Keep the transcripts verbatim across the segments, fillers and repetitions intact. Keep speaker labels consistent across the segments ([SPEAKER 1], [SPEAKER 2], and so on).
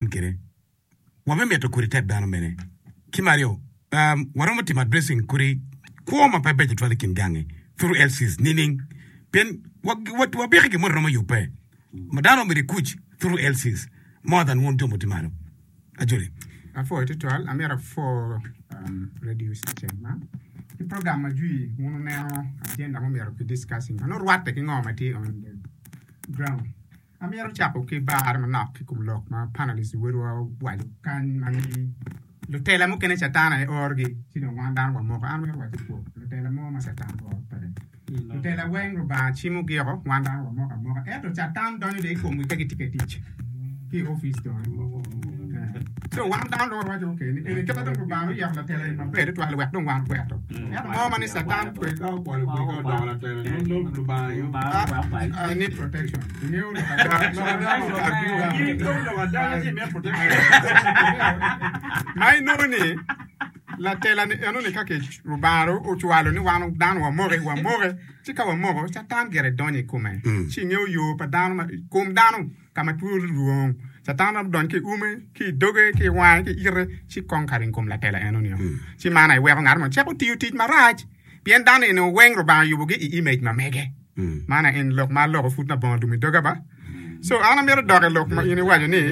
[SPEAKER 1] kere wa me meto kuri tet dano mene ki Mario um waramo team addressing kuri ko ma pa beje twali kin gange through L Cs meaning pen what what wa be ki mo no you pay madano mi kuch through L Cs more than one to motimaro ajuri
[SPEAKER 2] for it all I'm here for um reduce change the program ma jui wono neo agenda mo mero discussing no ruate ki ngoma ti on the ground I'm here chapo ki bar ma nok ki lok ma panelist wero wal kan mani lo tela mo kene chatana e orgi ti no wandan wa mo am wa ti ko lo tela mo ma chatana ko pare lo tela wen ro ba chi mo giro wandan wa mo ka mo e to chatan don de ko mo ke tiketi ki office don so one down lo wa jo ke ni e ke ta do ba no ya la tela ma pe to al wa don wan wa to e mo ma ni satan ko ko ko ko do la tela no lo ba yo I need protection ni o la mai no ni la tela ni eno ni kake rubaro o chualo ni wanu dan wa more wa more tika wa more satan gere doni kuma chi ngeu yo pa dan ma kum danu kama tu ruong satan don ki ume ki doge ki wan ki ire chi konkarin kum la tela eno ni chi mana i we ngar mo chepo tiu tit maraj bien dan eno weng ruba yu bugi image ma mege mana in lok ma lok fut na bon dumi doga ba so ana mero doga lok ma ini wajo ni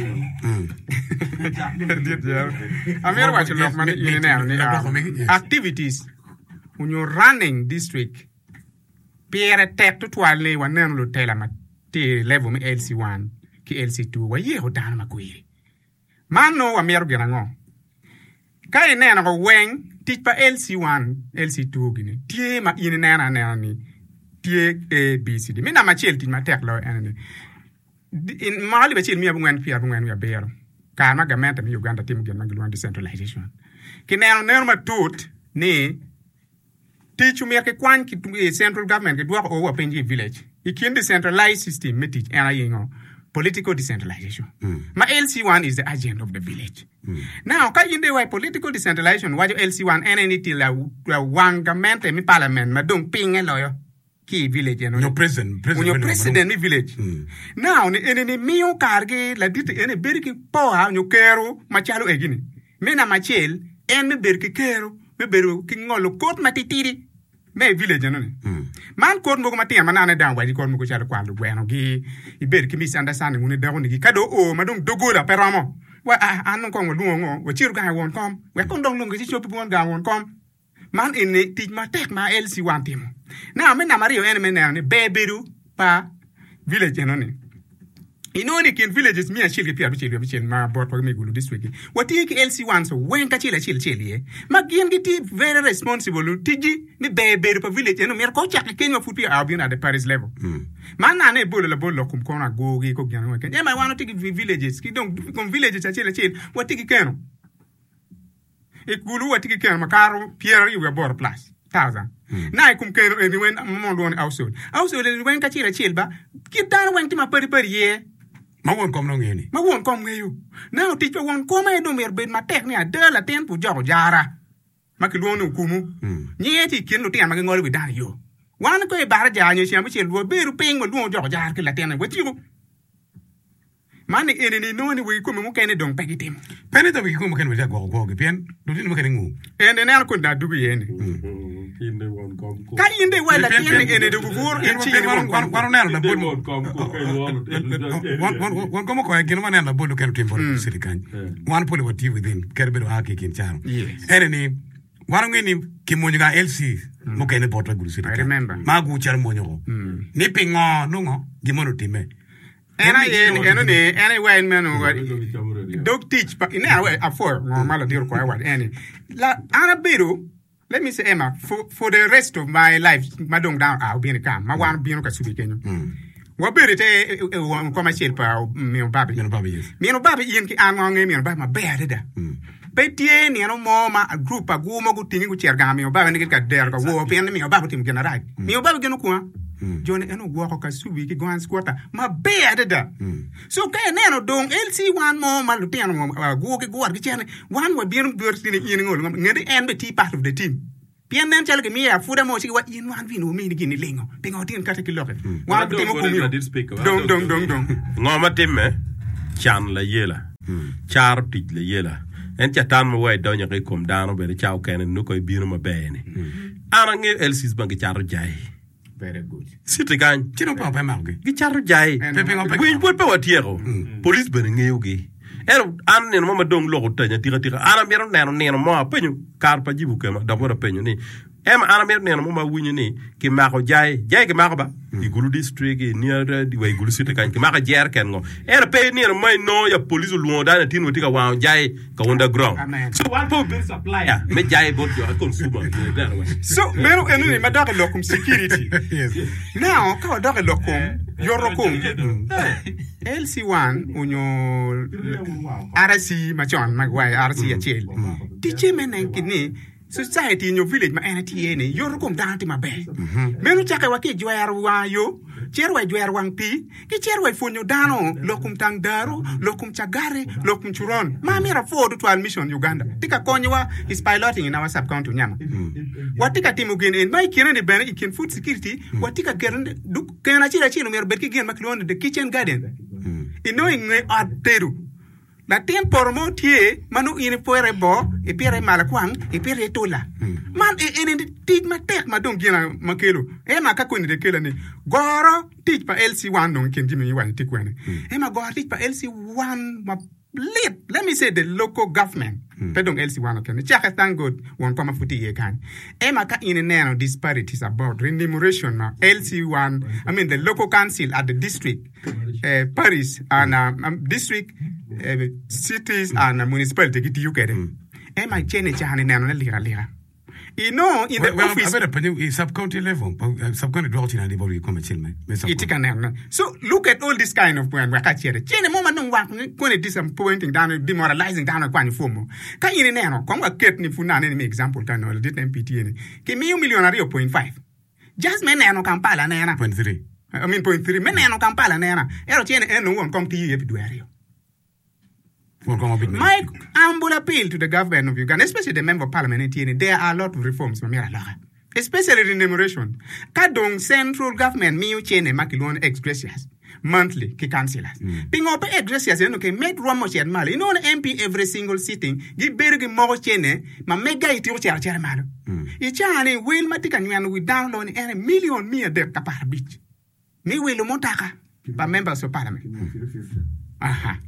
[SPEAKER 2] Amir watch lok man ini ni activities when you're running district Pierre tek to twale wa nen lo tela ma ti level mi L C one ki L C two wa ye ho dan ma kuiri mano wa mero gena ngo kai nena ko wen ti pa L C one L C two gini ti ma ini nena nena ni ti A B C D mi na ma chel ti ma tek lo ene in mali be chel mi abungen fi abungen ya bero kama gamenta mi Uganda team gen magluan decentralization kineno neno matut ni teach me ke kwan ki central government ke dwa o penji village ikin decentralized system metich ana yingo political decentralization mm. ma L C one is the agent of the village mm. now ka yinde wa political decentralization wa L C one enity la one government mi parliament ma dong pinge loyo ki village no
[SPEAKER 1] your president president
[SPEAKER 2] your president ni village mm. now ni ene ni mio karge la dit ene berki poa nyo kero machalo egini mena machel en berki kero be beru ki ngolo kot matitiri me village no ni mm. man kot mo ko matia manane dan waji kot mo ko chalo kwalo bueno gi i berki mi sanda sane ngune dago ni kado o madong dogola peramo wa anon ko ngo ngo wa chiru ga won kom we kon dong ngo chi chopi won ga won kom man ene tij ma tek ma L C one timo na me na mario ene me na ni beberu pa village no ni inoni kin villages mi a chilke pia bichel bichel ma bot pa me gulu this week what ki L C one so when ka chile chile chile ma gien gi ti very responsible tiji ni beberu pa village no mer ko chak ken ma fupi a bien at the Paris level mm. man na ne bolo la bolo kum kona go gi ko gyan ken e ma wano tigi villages ki donc comme villages a chile chile what tigi ken e gulu wat ki ken makaro pierre yu bor place thousand mm. na kum ken e wen mo don outside outside e wen ka chira chilba ki dan wen ti ma pari pari ye
[SPEAKER 1] ma won kom no ngeni
[SPEAKER 2] ma won kom ngeyu na ti pe won kom e do mer ben ma tek ni a de la tempo jogo jara ma ki lo no kumu mm. ni e ti ken no ti ma ngol wi dan yo wan ko e bar ja nyu siam chil wo beru ping mo lo jogo jar ki la ten wo ti mani ene ni no ni we ko mo ken don pegitim
[SPEAKER 1] pene to ko mo ken we go go ge pen do ni mo ken ngu
[SPEAKER 2] ene ne ko da dugu yene
[SPEAKER 3] inde won kom ko
[SPEAKER 2] ka inde wala ene ene do gur en ci
[SPEAKER 1] won won won ne la
[SPEAKER 3] won kom ko kay
[SPEAKER 1] won won won ko mo ko gen won ne la bodu ken tim for city kan wan pole what you within kerbe do ha ke kin charo ene ni wan ngi ni ki mo nga L C mo ken porta guru city ma gu char mo nyo ni pingo no ngo gi mo no time
[SPEAKER 2] ena yen eno ne ena wen meno wa dog teach pa ina wa afor normal dir ko wa eni la ana biro let me say Emma for for the rest of my life madong down I'll be in kam ma wan bi no ka subi kenyo wa bere te ko ma chel pa mi o babi
[SPEAKER 1] mi o babi yes
[SPEAKER 2] mi o babi yen ki an ngi mi o babi ma be ada pe tie ni no mo ma group a gu mo gu tingi gu cherga mi o babi ni ka der ko wo pe mi o babi tim gena right mi o babi genu ko jone eno gwo ko ka subi ki gwan squatter ma be adada so ka neno dong L C one mo ma luteno mo gwo ki gwo ki chene wan wa bien dur tini yin ngol ngedi en be ti part of the team bien nen chal ke mi ya fuda mo si wa yin wan vino mi ni gini lingo pe ngotin kata ki loke wan ti mo ko mi dong dong dong dong
[SPEAKER 3] ngoma timme chan la yela char tij le yela en cha tan mo way do nya ke kom dano be chao ken no koy bino ma bene ana nge elsis bangi char jai
[SPEAKER 2] very good
[SPEAKER 3] site gan
[SPEAKER 1] Chino pa pa marge.
[SPEAKER 3] gi char jai
[SPEAKER 1] Pepe ngo pe.
[SPEAKER 3] gwin pot pe watiero police be nge yogi ero an ne mo ma dong lo ko tanya tira tira ana mero neno neno mo penyu kar pa jibu kema da bora penyu ni em ana mero neno mo ma wunyu ni ki ma ko jai jai ki ma ko ba di gulu district ni ara di way gulu site kan ki ma ka jer ken ngo ero pe ni mai no ya police lu da na tinu tika wa jai ka underground
[SPEAKER 2] Amen.
[SPEAKER 3] so one for bill supplier me jai bot yo consumer that way
[SPEAKER 2] so mero enu ni madaka lokum security
[SPEAKER 1] Yes.
[SPEAKER 2] now ka dog lokum yorokum L C one unyo R C machon magwai R C achel tiche menen kini society in your village ma N T N yorokum danti mabe menu chaka waki jwar wa yo cherwa jwar wang pi ki cherwa fonyo dano lokum tang daru lokum chagare lokum churon ma mira for to mission Uganda tika konyo is piloting in our sub county nyama watika timu gen en mai kina ni bene ikin food security watika gern du kana chira chino mer berki gen maklon the kitchen garden ino inge aderu la tien por mo tie manu ini poere bo e pere malakwang e pere tola man e ene tit ma tek ma don gina makelo e ma ka koni de kela ni goro tit pa L C one don ken jimi wan tikwene e ma goro tit pa L C one ma lit let me say the local government pedong L C one okay chaka thank god won kama futi ye kan e ma ka ine neno disparities about remuneration ma L C one I mean the local council at the district uh, Paris and uh, um, district uh, cities and uh, municipality get you get em I change chane nano na lira lira you know in the
[SPEAKER 1] Well,
[SPEAKER 2] office
[SPEAKER 1] I better sub county level, sub county dwelling and the come chill me.
[SPEAKER 2] so look at all this kind of when we catch here chene mo manung wa ko ne disappointing down demoralizing down kwa ni fomo ka ine neno kwa nga ket ni funa ne example kan no dit M P T ni ke mi millionaire point five just me neno Kampala nena
[SPEAKER 1] point three.
[SPEAKER 2] I mean point three me neno Kampala nena ero chene eno won kom ti yepi duario. My humble appeal to the government of Uganda, especially the member of parliament, there are a lot of reforms, especially remuneration. Kadong central government, mi uchene makilon ex gracias monthly ki councillors. Pingo pa ex gracias, you know, make romo chen mal. You know, M P every single sitting, give bergi mo chene, ma mega iti o cher cher mal. Ichani will matika nyan we download a million me de kapar beach. Mi will montaka by members of parliament. Aha.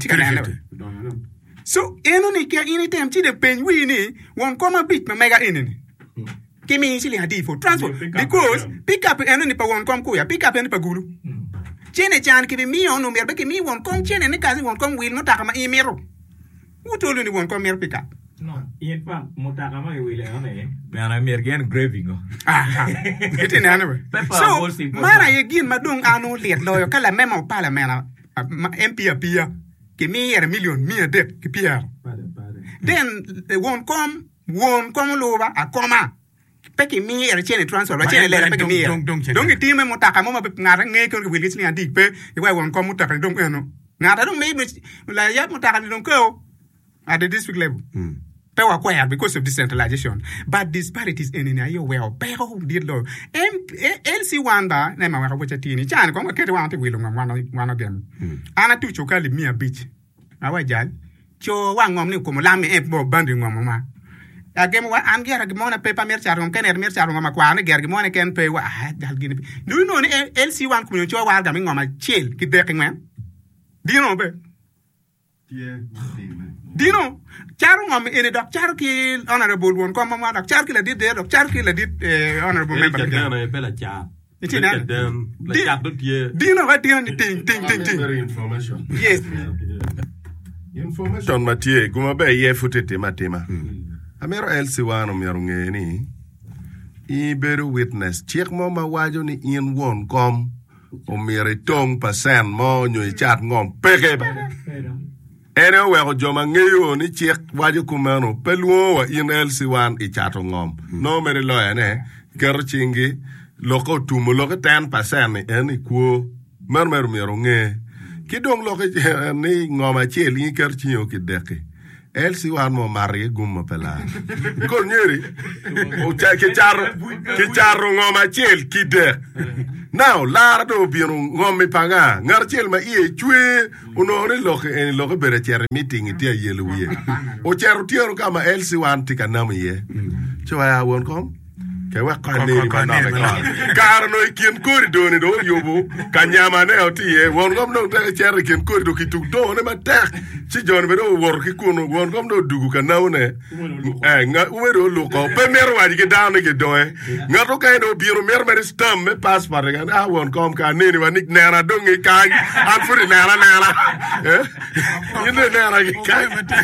[SPEAKER 2] So, eno ni kia ini tem chi de pen we ni won come bit ma mega ini. Kimi inchili hadi for transport because pick up eno ni pa won come kuya pick up eno pa gulu. Chene chan ki mi on no merbe ki mi won come chene ni kazi won come will no taka ma imero. Who told you ni won come mer pick up?
[SPEAKER 4] No, in fact, motaka ma will ene. Bana mergen graving.
[SPEAKER 2] Ah. Iti na ano. So, mara yegin madung ano liet loyo kala memo parliament M P apia ke mi yer million mi de ke pierre then they won't come won't come over a comma peki mi yer chene transfer chene le peki mi donc ti me motaka mo ma ngara nge ko wilis ni andi pe e wa won come motaka donc eno ngara donc me la ya motaka donc ko at the district level pe wa kwaya because of decentralization but disparities in in ayo well pe ho did lo L C one ba na ma wa ko chatini chan ko ma kete wa te wilo ngam wana dem ana tu chokali mia beach awa jal cho wa ngom ni ko mo lami e bo bandi ngom ma agem wa am gera gmo na pe pa mer charo ken er mer charo ma kwa na ger gmo ne ken pe wa dal gini du no ni L C one ko cho wa ga mi ngom chel ki de ngam dino be Dino, charu ngam ene dok charu ki honorable one kom ma dok charu ki la dit de dok charu ki la dit honorable member de
[SPEAKER 3] Dino bela cha.
[SPEAKER 2] Iti na.
[SPEAKER 3] La cha do tie.
[SPEAKER 2] Dino wa dino ni ting ting ting ting.
[SPEAKER 3] Information.
[SPEAKER 2] Yes.
[SPEAKER 5] Information matie kuma be ye futete matema. Amero L C one omero ngeni. I beru witness check mo ma wajo ni in won kom omere tong percent mo nyoy chat ngom peke ba. Ere wego joma ngeyo ni chek wajo kumano peluo wa in L C one i chato ngom. No mere loya ne ker chingi loko tumo loko ten percent ni eni kuo mer mer mero nge. Kidong loko ni ngoma cheli ker chinyo kideke. Elsie wan mo mari gumma pela. Ko nyeri. O cha ke charo ke charo ngoma chel kide. Now lara do biru ngomi panga ngar chel ma iye chwe unore loke en loke bere chere meeting itia yelu ye. O chero tiero kama Elsie wan tika nam ye. Chwa ya won kom. Ke wa ka ne ma na ka. Kar no ikien corridor ni do yobo kanyama ne otie won kom no te chere kien corridor ki tu do ne ma tek. Chi John bedo wor ki kuno won kom do dugu ka nawne eh nga umero loko pe mer wa ke down ke do e nga to ka do biro mer mer stam me passport ga ah won kom ka ne ni wa nik nera do ngi ka an furi nera nera eh ni ne nera ki ka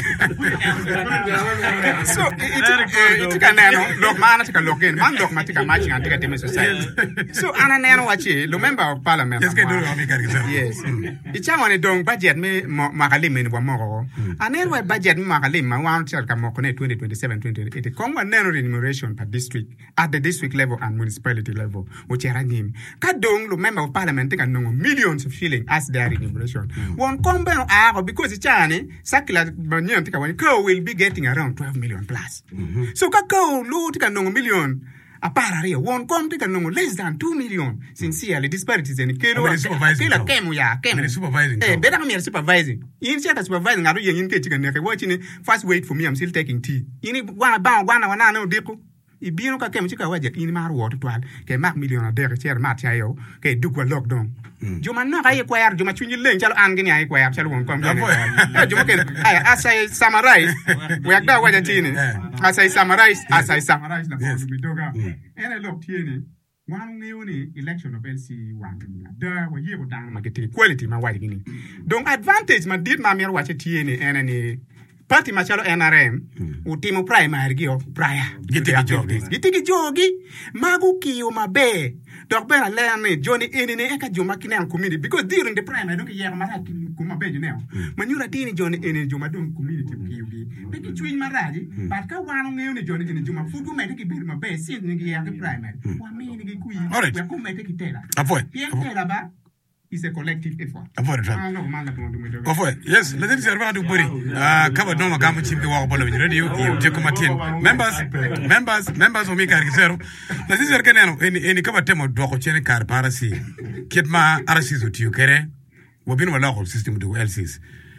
[SPEAKER 2] So it can no look man tika look in man look matika matching and tika teme society. So ana neno wachi lo member of parliament.
[SPEAKER 1] Yes, ke do ami ka gisa.
[SPEAKER 2] Yes. Icha woni dong budget me makalim ni wa moko. Anen wa budget me makalim ma wan chal ka moko ne twenty twenty-seven twenty eighty. Kongwa neno remuneration per district at the district level and municipality level. Which era nim. Ka dong lo member of parliament tika no millions of shilling as their remuneration. One kombe no aro because icha ni sakila banyan tika wani ko will be getting around twelve million plus. So ka ko lo tika no million apara ria won kom tika no less than two million. Sincerely disparities in kelo kela kemu ya kemu
[SPEAKER 1] Supervising.
[SPEAKER 2] eh better me supervising in share supervising aro yen ke tika ne ke watching first wait for me I'm still taking tea ini wana ba wana wana no diko ibino ka kemu tika waje ini mar water twal ke mak million de share mat chayo ke dukwa lockdown juma na ay kwayar juma chunyi len chalo angini ay kwayar chalo won kom juma ke ay asay summarize we akda waje tini asay summarize asay summarize na bodu bidoga ene lok tieni wan ngiuni election of L C one da wa yebo dang ma geti quality ma waje gini donc advantage ma dit ma mer wache tieni ene ni party machalo N R M utimo primary gi prior
[SPEAKER 1] Gitigi jogi.
[SPEAKER 2] gitigi jogi magu kiyo mabe dok bena lerne Johnny enene eka juma kinan community because during the primary don't yer mara kuma be now manyura tini Johnny enene juma don community kiyo gi peki twin maraji but ka wanu ngene Johnny enene juma fudu mete ki bir mabe sin ni yer primary wa me ni gi kuyi
[SPEAKER 1] Alright.
[SPEAKER 2] ya kuma mete ki tela
[SPEAKER 1] Apoy.
[SPEAKER 2] yen tela ba is a collective effort
[SPEAKER 1] Apoy
[SPEAKER 2] ah
[SPEAKER 1] tram.
[SPEAKER 2] no man la bondo me doga
[SPEAKER 1] Apoy. Yes, let's say serva du buri. Ah, kaba no magamu chimbi wa bolo ni radio you je kuma tin. Members, members, members o mi ka gisa. Let's say serva neno eni eni kaba temo do ko chene kar parasi. Kitma arasi zo tiu kere. Wobin wala ko system do L Cs.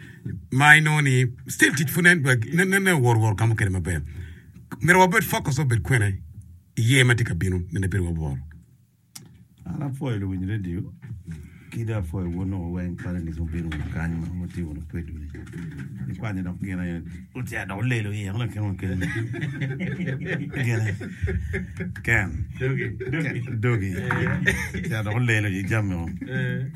[SPEAKER 1] My no ni still teach funen but ne ne war war kamu kere mabe. Mero wabet focus obet kwene. Ye matika binu ne pere wabor.
[SPEAKER 6] Ana foi lo winyi radio. Kida foi wono wen para ni so binu kan ma moti wono pedu ni. Ni kwa ni dok gena yo. Uti ada ole lo ye ngala kan kan. Gena. Kan. Dogi. Dogi. Ya ada ole lo ye jammo. Eh.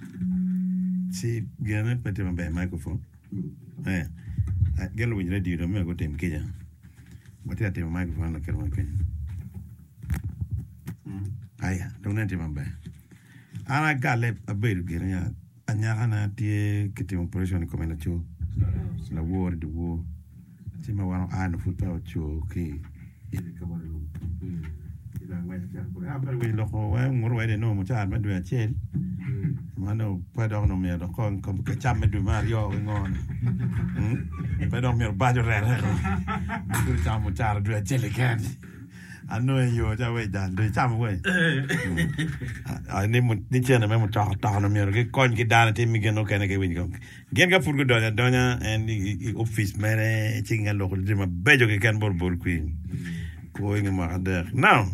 [SPEAKER 6] Si gena pete ma be microphone. Eh. Gelo winyi radio do me go tem keja. Mati ate microphone la kan kan. Aya, don't let him be. Ana gale a bit gina anyana tie kiti operation come na cho. La war the war. Tima wana ana football cho ki. Ile ka wala lu. Ila ngwa cha ko. Aba we lo ko wa ngor wa de no mo cha ma do chel. Mano pa do no me do kon kom ka cha me do ma yo ngon. Hm. Pa do me ba jo re. Ku cha mo cha do chel kan. I know you are way down the time away. I name the channel memo talk down on me, coin get down at him again. Okay, I get when you go. Get up for good donya donya and the office man, taking a local dream, a bejo can board board queen. Going in my there. Now,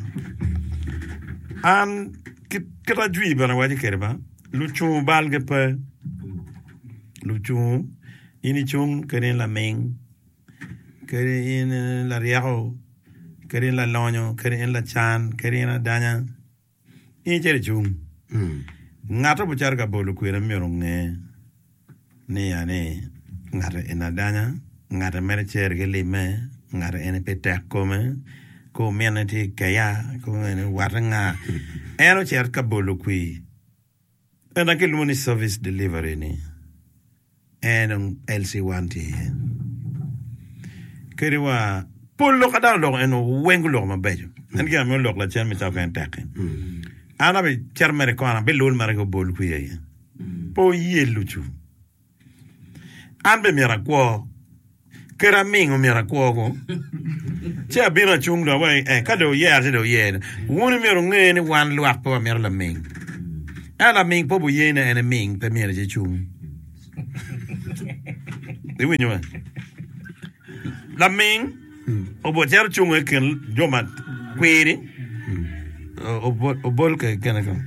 [SPEAKER 6] and get a dream on a white kerba. Luchu balgepe Luchu inichum, Kerin la Ming, Kerin la Riao. Kerin la lonyo, kerin la chan, kerin la danya. Ini ceri chung. Ngata bicara ka bolu kuira mirong ne. Ne ya ne. Ngata ena danya. Ngata mere ceri ke lime. Ngata ene petek kome. Ko mena ti kaya. Ko ene waranga. Eno ceri ka bolu kui. Ena ke lumoni service delivery ni. Eno L C one ti. Keri wa. Polo kada lo eno wengu lo mabejo. Ngi am lo la chen mi ta kan tak. Ana be chermere ko ana be lol mare go bol ku ye. Po ye luchu. An be mera ko kera mingo mira kuogo cha bina chung do wai eh kado yer do yer woni miro ngene wan luak po mer la ming ala ming po bu yene ene ming pe mer je chung de winyo la ming o bo ter chung e ken joma kwiri o bo o bol ke kana kan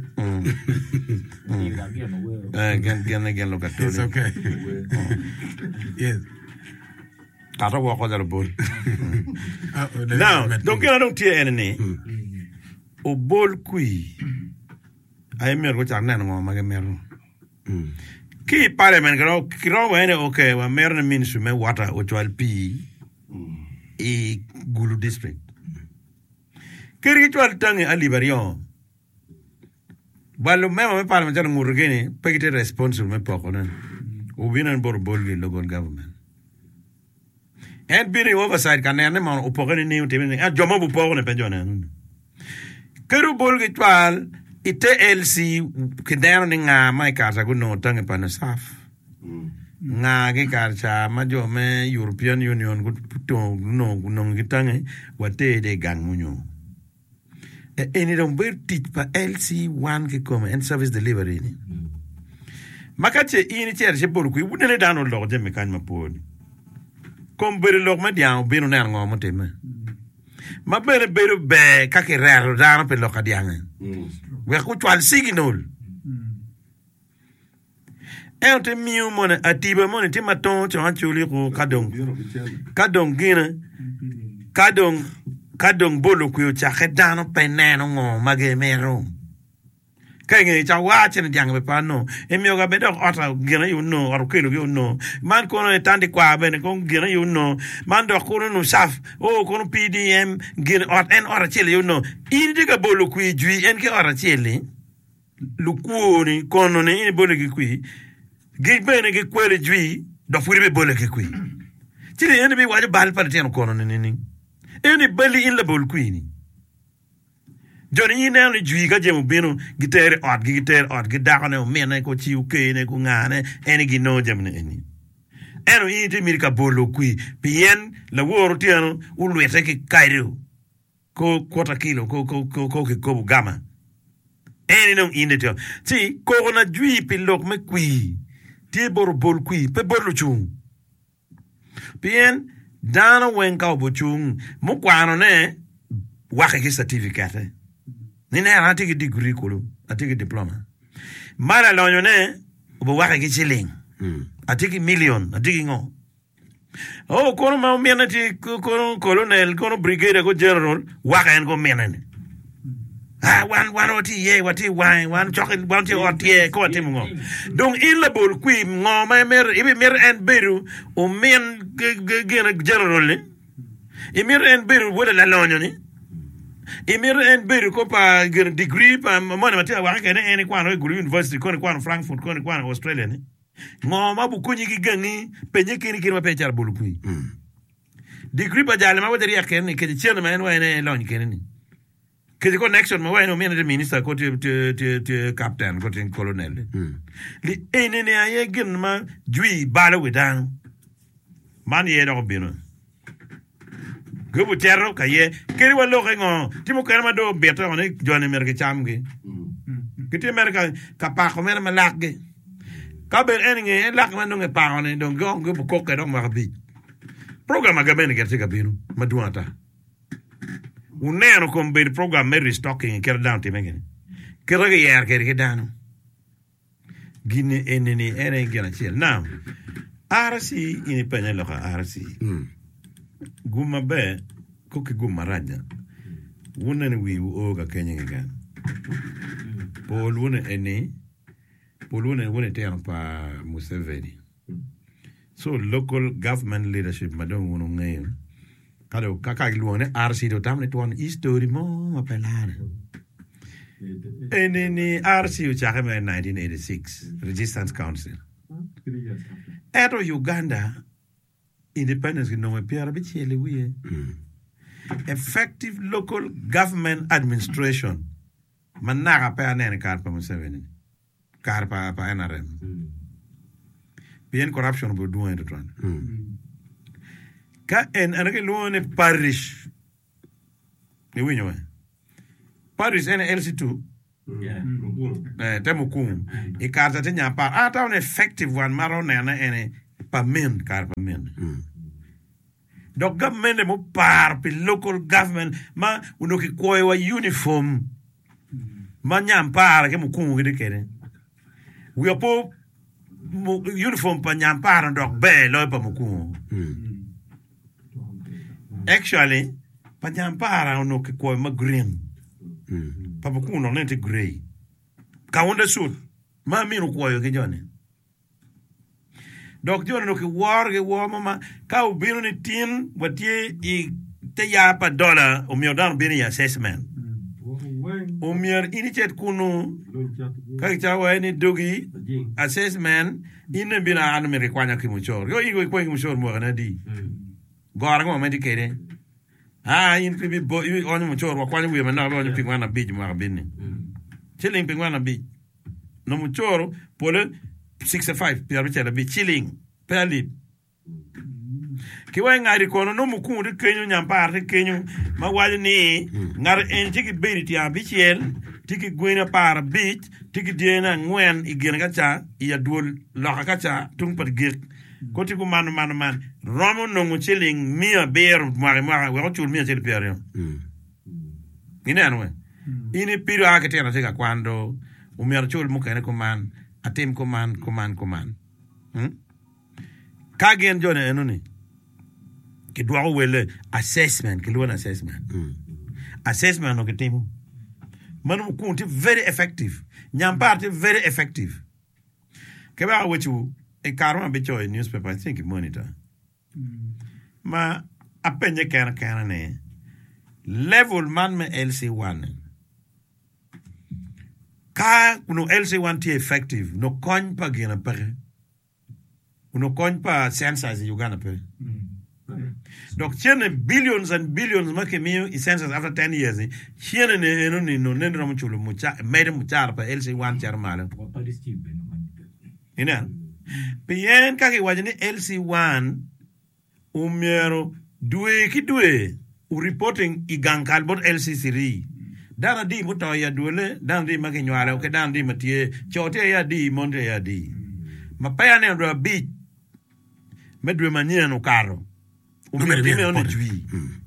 [SPEAKER 6] eh gan gan gan lo katoli
[SPEAKER 1] It's okay. Yes.
[SPEAKER 6] Kata wa ko dal bol.
[SPEAKER 1] Uh, the-
[SPEAKER 6] Now,
[SPEAKER 1] the-
[SPEAKER 6] don't get on tie ene. O bol kui. Ay mer ko chak nan ngo ma ge mer.
[SPEAKER 1] Mm.
[SPEAKER 6] Ki parliament gro kro wa ene okay wa mer na min su me wata o twal pi. E Gulu district. Kiri twal tangi a Liberion. Balu me me parliament na ngurgene pegite responsible me poko nan. O binan bor bol ge local government. And bini oversight kan ne man opogene ni utimi a jomo bu pogone pe jona keru bol gi twal ite L C kedano ni nga mai kasa ku no tange pana saf nga ge karcha ma jo me European Union ku to no no gi tange wate de gangunyo e eni don ber tit pa L C one ke come and service delivery ni makache ini cher se bol ku wudene dano lo je me kan ma poni kom bere lok ma diang bino ner ngo mo teme ma bere bere be ka ke rero dano pe lok diang we ku twal signal e te miu mo ne atiba mo ne te maton chon chuli ko kadong kadong gina kadong kadong bolo ku cha ke dano pe neno ngo ma ge mero kenge cha wa chen diang be pa no e mi ga be dok ota gina you no or kilo you no man kono e tandi kwa be ne kon gina you no man do kono no saf o kono P D M gina ot en ora chele you no in diga bolo ku jui en ke ora chele lu ku ni kono ne in bolo ki ku gi be ne ke kwere jui do furi be bolo ki ku chile en be wa bal par ten kono ne ni en bali in la bolo ku ni Johnny ina ni jui ka jemu bino gitere ot gitere ot gidako ne mena ko chi uke ne ko ngane eni gi no jemne eni eno iti mirika bolo kui pien la woro tiano ulwete ki kairo ko quarter kilo ko ko ko ko ko gama eni no inde tio ti ko na jui pi lok me kui ti bor bol kui pe bolo chung pien dana wen ka bo chung mo kwano ne wa ke certificate ni ne ana tigi degree kulu atigi diploma mara lonyo ne bo waka ki shilling atigi million atigi ngo oh kono ma mena ti kono colonel kono brigadier ko general waka en ko mena ne ah wan wan oti ye wati wan wan chokin wan ti oti ye ko ati ngo donc il la bol kui ngo ma mer ibi mer en beru o men general ne e mer en beru wala la lonyo ne Emir en beru ko pa degree pa mo na matia wa ka ne en kwano Gulu University ko ne kwano Frankfurt ko ne kwano Australia ne ngo ma bu kunyi gi gangi penye kini kini ma pe char bulu kui degree pa jale ma wadari yakene ne ke chena ma en wa ne lon kene ni ke connection ma wa no mena de minister ko te te te captain ko te colonel li ene ne aye gen ma jui bala wedan man ye do bino Gubu terro kaye keri wallo ngo timo kerma do beto ne jone merke chamge kiti merka ka pa ko mer malakge ka ber enenge lak man no pa ne do go gubu ko ke do ma bi programa ga ben gerti ga binu maduata unero con ber program mer stocking ker down ti megen kero ge yer ker ge dano gine eneni ere gena chiel now arsi ini penelo ka arsi Guma be koke guma raja wuna ni wi oga Kenya ngan pol wuna ene pol wuna wuna te pa Museveni so local government leadership madon wuna ngayo kado kaka luone R C do tamne to history mo ma pelare ene ni R C u chakeme nineteen eighty-six Resistance Council eto Uganda independence no me piara bichele wiye effective local government administration manaka pa nene kar pa Museveni kar pa pa N R M bien corruption bo do en tron ka en ana ke luone parish ni winyo we parish en L C two eh temu kum e karta te nyapa ata un effective one maro na na ene pa men kar pa men dok government mo par pi local government ma uno ki koe wa uniform ma nyampara ke mo kum gide kere we po uniform pa nyampara dok be lo pa mo kum actually pa nyampara uno ki koe ma green pa mo kum no nente gray ka wonda suit ma minu koe ke jone dok jone no ki war ke war mama ka ubino ni tin watie i te ya pa dollar o mio dan bini assessment o mio inichet kunu ka cha wa ni dogi assessment ine bina anu me rekwanya ki muchor yo igo ko muchor mo na di gora ko me dikere ha in bi bo on muchor wa kwanya wi me na ba ni pingwana bi mo bini chilling pingwana bi no muchor pole sixty-five per bichela bi chilling per lip ki wa ngari kono no mu kunde kenyo nyampar te kenyo ma wali ni ngar en tiki beri ti abichel tiki gwena par bit tiki diena ngwen igen gacha ya dul la gacha tung pat gir ko ti ko man man man romo no mu chilling mia ber mare mare wa chul mia chel per yo ine anwe ine piro akete na tega kwando umiar chul mu kene ko man atim command command command hmm kagen jone enuni ke dwa wele assessment ke lona assessment mm. assessment no ke timu manu kunti very effective nyambarte very effective ke ba wechu e karma be joy newspaper I think monitor mm. ma apenye kana kana ne level man me L C one ka uno L C one ti effective no coin pa gena pare uno coin pa census Uganda pare donc tiene billions and billions make me census after ten years tiene ne no ni no ne no chulo mucha made mucha pa L C one charmala ina bien ka ke wajini L C one umero due ki due u reporting igankal bot L C three dana di muto ya dole dana di make nywala o ke dana di matie chote ya di monde ya di ma pa ne ndo bi medwe mania no karo o me di me on tui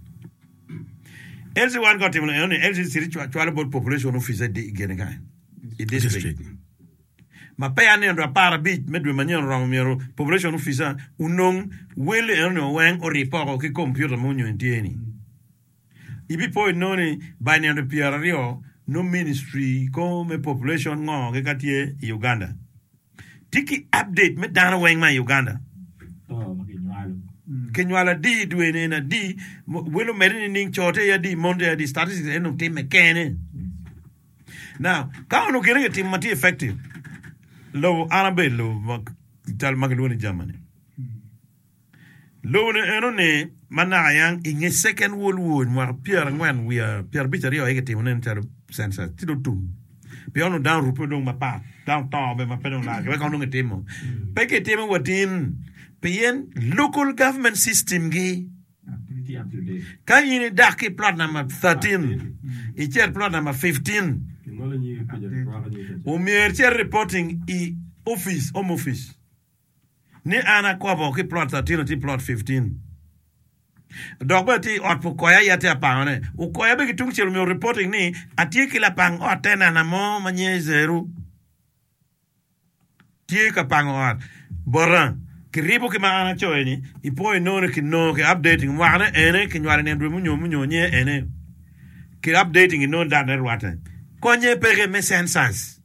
[SPEAKER 6] L C one got him on L C three chwala bot population officer di genega i district ma pa ne ndo para bi medwe mania no mero population officer unong wele no wen o report o ke computer mo nyo entieni ibi poi noni bani ando piario no ministry come population ngo ke katie Uganda tiki update me dana weng ma Uganda
[SPEAKER 4] oh makinywalo
[SPEAKER 6] kenywala di duene na di welo merini ning chote ya di monde ya di statistics eno time kene now ka ono kene tim mati effective lo arabe lo tal magloni jamane lo ne eno ne mana yang in second world war mo pierre ngwan we pierre bitari o egete wonen tero sensa tido tum pe ono down rupo dong ma pa down to be ma pedong la ke ka ono ngetemo pe ke temo watin pe yen local government system gi
[SPEAKER 4] activity up to date
[SPEAKER 6] ka yin dark plot number thirteen i chair plot number fifteen
[SPEAKER 3] ngolo nyi pija kwa nyi
[SPEAKER 6] o mer chair reporting i office home office ni ana kwa bo ke plot thirteen ti plot fifteen dogbati ot po koya yate apane o koya be kitung chelo me reporting ni atie kila pang otena na mo manye zero tie ka pang ot boran kribo ke maana choeni ipo no ke no ke updating wana ene ke nyare ne ndwe munyo munyo nye ene ke updating no da na wata konye pege me census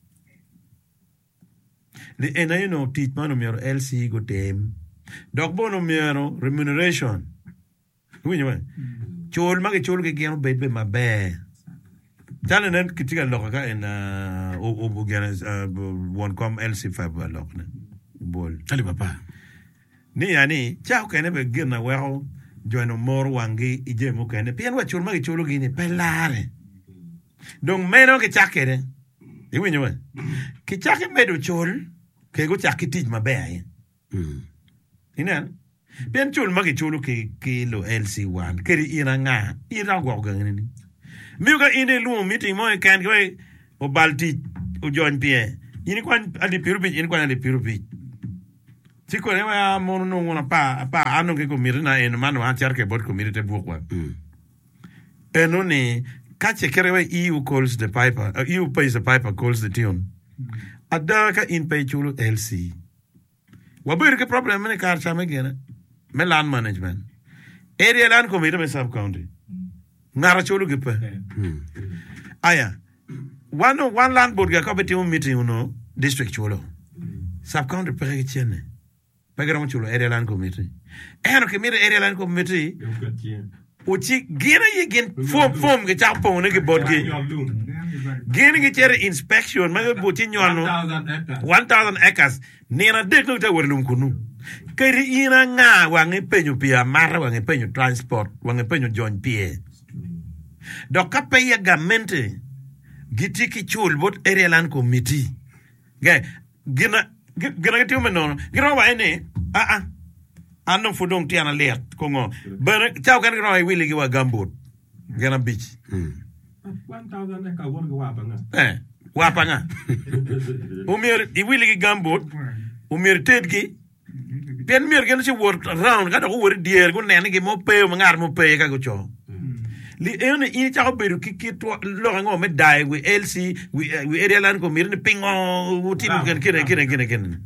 [SPEAKER 6] le ene you know teach mano mero L C go tem dogbo no mero remuneration winyo man chol mage chol ke geno bedbe mabe tane nen kitika lokaka en o o gena one com L C five lokna bol
[SPEAKER 1] ali papa
[SPEAKER 6] ni yani chao kene be gena weho joino mor wangi ije mo kene pien wa chol mage chol gini pelare donc meno ke chakere e winyo man ke chake medo chol ke go chakitij mabe ay mm ina Bien chul magi chulu ki ki lo L C one. Keri ina nga. Ina gwa gwa ngini. Miuka ine luo meeting mo kan kwe o balti o join pie. Ini kwan ali pirupi ini kwan ali pirupi. Siko ne wa mono no ngona pa pa anu ke ko mirina en mano a tiar ke bot ko mirite bukwa. Eno ne kache kerewe E U calls the piper. Uh, E U pays the piper calls the tune. Adaka in pay chulu L C. Wabir ke problem ne kar chame gena. Me land management. Area land committee me sub county. Ngara chulu ke pe. Aya. One one land board ga ko beti un meeting uno district chulo. Sub county pe ke chene. Pagara chulo area land committee. Eno ke mire area land committee. Uchi gina ye gen form form ke chapo ne ke board ke. Gina ke chere inspection ma ke boti nyano one thousand acres. Nena dek no ta werlum kunu. Keri ina nga wange penyo pia mara wange penyo transport wange penyo join pie. Doka peya gamente giti ki chul bot area land committee. Ge gina gina ke tiume no. Gina wa ene ah ah. Ano fudong tiana leert kongo. Bana chao kan gina wa wili ki wa gambot. Gina beach.
[SPEAKER 3] one thousand acres won go wapanga.
[SPEAKER 6] Eh wapanga. Umir i wili ki gambot. Umir ted ki Bien mir gen ci wor round ga ko wor dier go nen gi mo pe mo ngar mo pe ka go cho. Li ene ini cha ko beru ki ki to lo ngo me dai we L C we we area land ko mir ne pingo wuti mo gen kire kire kire kire.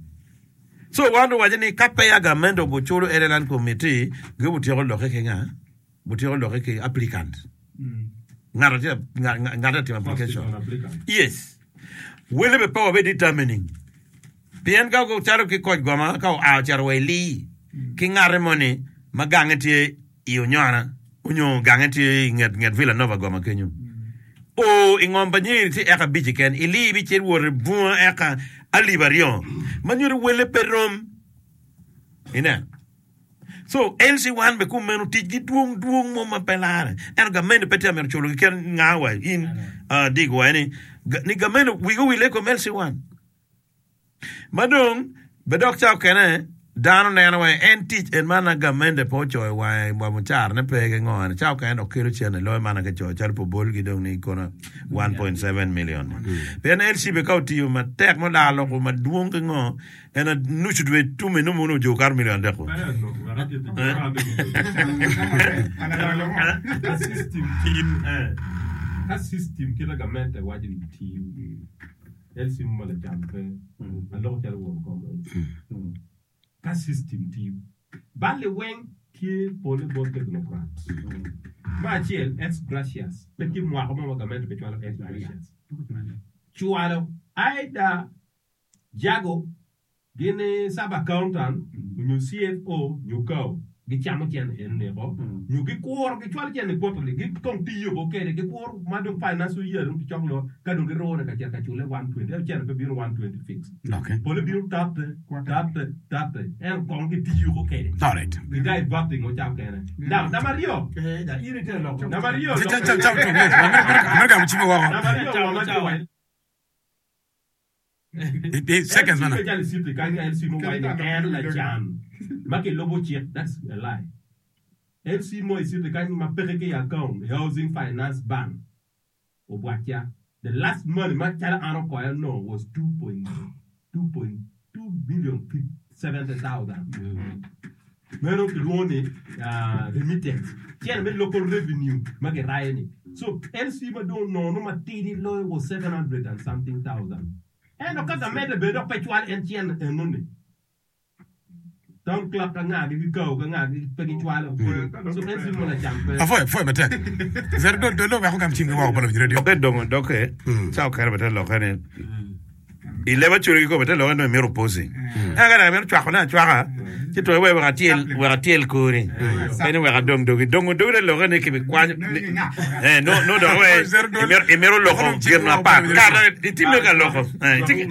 [SPEAKER 6] So wando wajeni kape ya gamendo bo cholo area land committee go buti ko lo ke nga buti ko lo ke applicant. Ngara ti ngara ti application. Yes. Wele be power be determining. Bien ka ko charo ki ko goma ka a charo li ki ngare moni magangeti iyo nyana unyo gangeti nget nget Villa Nova goma kenyu o ingomba nyiri ti eka bijiken ili bi chi wor bu eka alibarion manyuri wele perom ina so L C one be kum menu tiji duong duong mo mapelare en ga menu pete amer cholo ken ngawa in uh, digo ani ni ga menu we go wile ko L C one Madung, bedok chao kene, dano nena wa en teach en mana gamende po choy wa wa muchar ne pege ngon chao kene okiro chene lo mana ke choy chal po bol gidong ni kona one point seven million. Pen L C be kauti yu ma tek mo la lo ko ma duong ke ngo en nu chudwe tu me no mo no jo kar million de ko.
[SPEAKER 3] System team eh. Ka system kila gamende wajin team. El sim mo la jampe a lo tel wo ko ka system team ba le wen ki pole bo technocrat ba chiel ex gracias pe ki mo ko mo gamento pe chualo ex gracias chualo aida jago gene saba accountant ñu C F O ñu kaw gi chamo chen en ne ko ñu gi koor gi chualo chen ko to gi kon ti yo ko kere gi koor ma do finance year um chong lo ka do gi ro na ka chen ka chule one twenty chen pe biro one twenty fix
[SPEAKER 1] Okay.
[SPEAKER 3] pole biro tap tap tap en kon gi ti yo ko kere
[SPEAKER 1] All right.
[SPEAKER 3] the guy batting o cham kere na na Mario
[SPEAKER 4] Da iri te lo.
[SPEAKER 3] na Mario
[SPEAKER 1] Chao chao chao tu. America mchimi wa.
[SPEAKER 3] na Mario ma ma
[SPEAKER 1] Seconds mana.
[SPEAKER 3] L C kan L C mo wa ni kan la jam ma ke lobo check that's a lie. L C mo is the kind ma pere ke account housing finance bank o boatia the last money ma chala ano ko no was two point two billion seventy thousand. Meno ke lone uh remittance tiene me local revenue ma ke raini so L C ma don't know no ma tini lo was seven hundred and something thousand. And of course, I made a bit of petual and chien and money. Don't clock a nag, go, a nag, petual. So let's see what I jump.
[SPEAKER 1] Afoi, foi mate. Zer do do lo wa ko kam chimi wa bolo radio.
[SPEAKER 6] Okay, dong, doke. Chao kare betel lo kare. Ileba churi ko betel lo no mero posi. Aga na mero chwa na chwa. Ti to we wa tiel wa tiel ko ni. Ene wa dong dong dong dong lo kare ke kwa. Eh no no do we. Mero mero lo ko girna pa. Kara ti me ga lo ko. Eh ti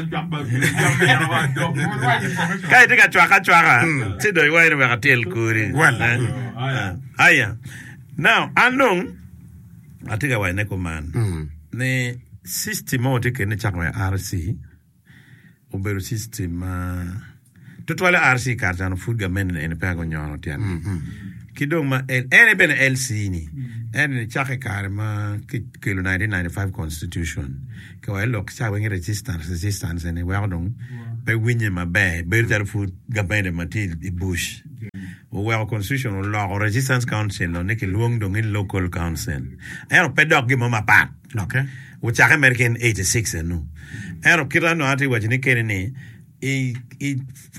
[SPEAKER 6] kai ti ga chwa ka chwa. Ti do we wa tiel ko ni.
[SPEAKER 1] Well.
[SPEAKER 6] Aya. Now, anong atiga wa ne ko man. Ne system o te ke ne chakwa R C. Oberu system uh, Tutwala R C karta no food gamen en pego nyono tian. Kidong ma en en ben L C ni. En chake karma ke lo nineteen ninety-five constitution. Ke wa lok cha wengi resistance resistance en wa dong. Pe winye ma be be tar food gamen matil i bush. O wa constitution law resistance council no ne ke luong dong in local council. En pe dog gi ma pat.
[SPEAKER 1] Okay.
[SPEAKER 6] Wo chake American eighty-six no. En kira no ati wa ni kere ni I I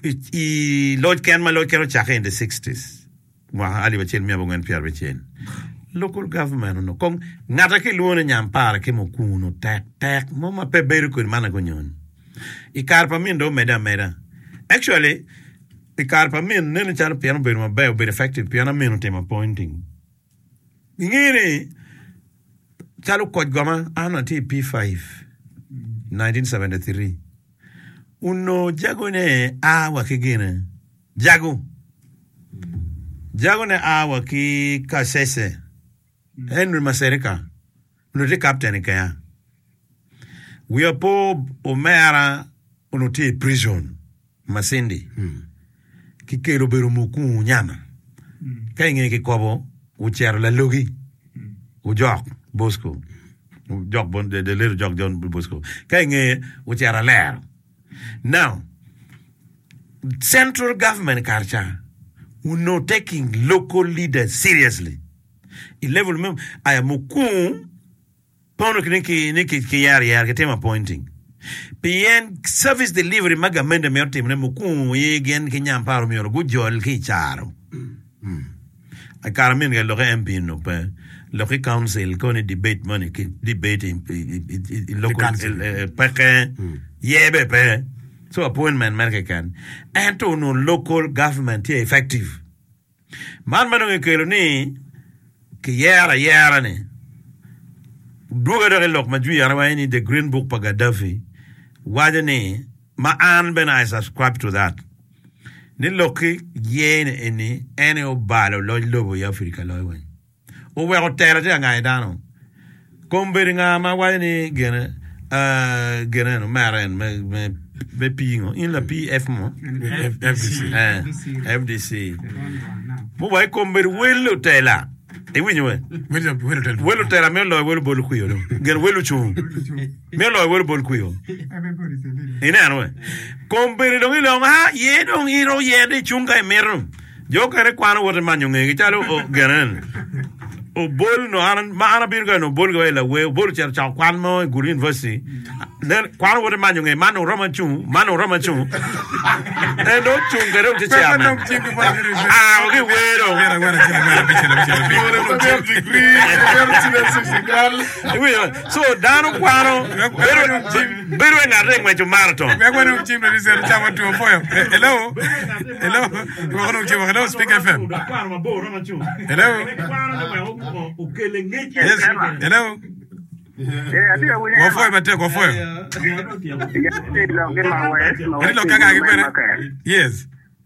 [SPEAKER 6] I Lord Ken ma Lord Ken chake in the sixties. Wa ali bachel mi abongen piar bachel. Local government no kong ngata ke luone nyam para ke mo kuno tek tek mo ma pe beru kun mana gonyon. I karpa min do meda meda. Actually I karpa min ne chalo piano beru ma be be effective piano min tema pointing. Ngire chalo kod goma ana ti P five nineteen seventy-three. Uno jago ne awa kigine. Jago. Jago ne awa ki kasese. Henry Maserika. Uno te captain kaya. We are po omera uno te prison. Masindi. Ki kero beru muku nyama. Kaya nge ki kobo. Uchero la logi. Ujok. Bosco. Ujok bon de de little jok John Bosco. Kaya nge uchero lero. Now, central government karcha, we no taking local leaders seriously. I level mem I am muku pono kiniki niki kiyari yar ketema pointing. Pien service delivery maga mende meote mne muku yegen kinyam paro mioro gujol ki charo. I can't mean get local M P no pe local council kone debate money ki debate in local peke yebe pe. So appointment American and to no local government here effective. Man manong kelo ni ki yara yara ni. Duga dere lok ma ju yara ni the Green Book pa Gaddafi. Wada ni ma an ben I subscribe to that. Ni loki yen eni eni o balo lo lobo ya Afrika lo wen. O we o tera te ngai dano. Komberi nga ma wada ni gene uh gene no maren me me be pingo in la P F mo
[SPEAKER 1] F D C.
[SPEAKER 6] eh F D C mo vai komber welo tela e winyo we
[SPEAKER 1] Welo welo tel.
[SPEAKER 6] welo tela me lo welo bol kuyo do gen welo chu me lo welo bol kuyo ina no komber do ngilo ha ye do ngiro ye de chunga e merum yo kare kwano wote manyo ngi chalo o genen o bol no anan ma ana birga no bol go la we bol cher cha kwan mo Guru University then kwan wote manyo ngi manu roma chu manu roma chu e do chu ngere o cha ma ah o ge we do
[SPEAKER 1] Wera wera wera bichela bichela.
[SPEAKER 6] so dano kwano beru beru na rengwe chu marathon
[SPEAKER 1] We are going to team that is a chama to foyo. Hello. Hello. We are going to hello Speak F M. Hello. Yes. Hello. Go for it, go for it. Hello, kaka kibere. Yes.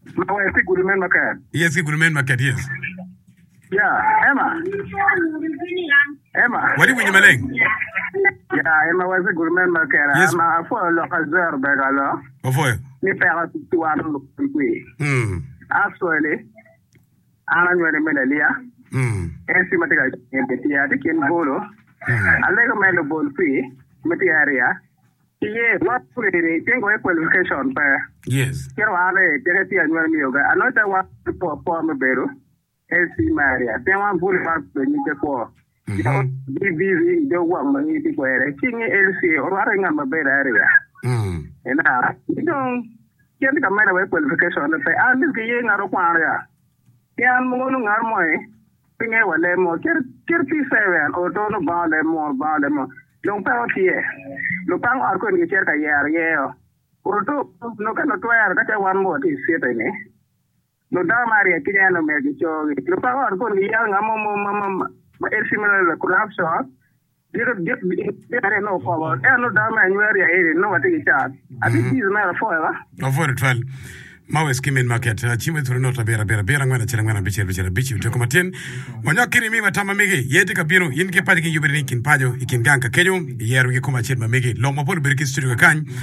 [SPEAKER 1] Yes, good man market. Yes.
[SPEAKER 7] Yeah, Emma. Emma.
[SPEAKER 1] What do you mean, Maleng?
[SPEAKER 7] Yeah, Emma was a good man market.
[SPEAKER 1] Yes.
[SPEAKER 7] I'm a for local zero begalo.
[SPEAKER 1] Go for it.
[SPEAKER 7] Ni pera tu anu lukui.
[SPEAKER 1] Hmm.
[SPEAKER 7] Actually, I'm going to medalia.
[SPEAKER 1] Hmm.
[SPEAKER 7] And see material in the theater can bolo. I like a man of ball free material. Yeah, what put it? Think of qualification per.
[SPEAKER 1] Yes.
[SPEAKER 7] Quiero darle directly a nuevo mío. Another one for former Beru. El C. Maria. Tem uma boulevard de Nicapo. Division de one money to wear. King L C or running on my bed area.
[SPEAKER 1] Hmm.
[SPEAKER 7] And now, you don't get the matter with qualification. I'm just getting out of Quaria. Yeah, I'm going to Armoy. Ping a one more. Kirty seven or don't about them more about them. Don't power here. No power are going to get a year. Yeah. Or no kind of twelve. That's one more is sitting. No da Maria Kiriano Medico, the power of going young among similar corruption. You don't get no power. And no damn and where you know what it is. I think he's not a foil.
[SPEAKER 1] Go for it, well. Mawe skimin market na chimwe thuru nota bera bera bera ngwana chela ngwana bichera bichera bichi utoko matin wanyo kiri mi matama migi yeti kabiru yinke padi ki yubiri kin pajo ikin ganka kenyo yeru ki kuma chirma migi long mapolo biriki studio kany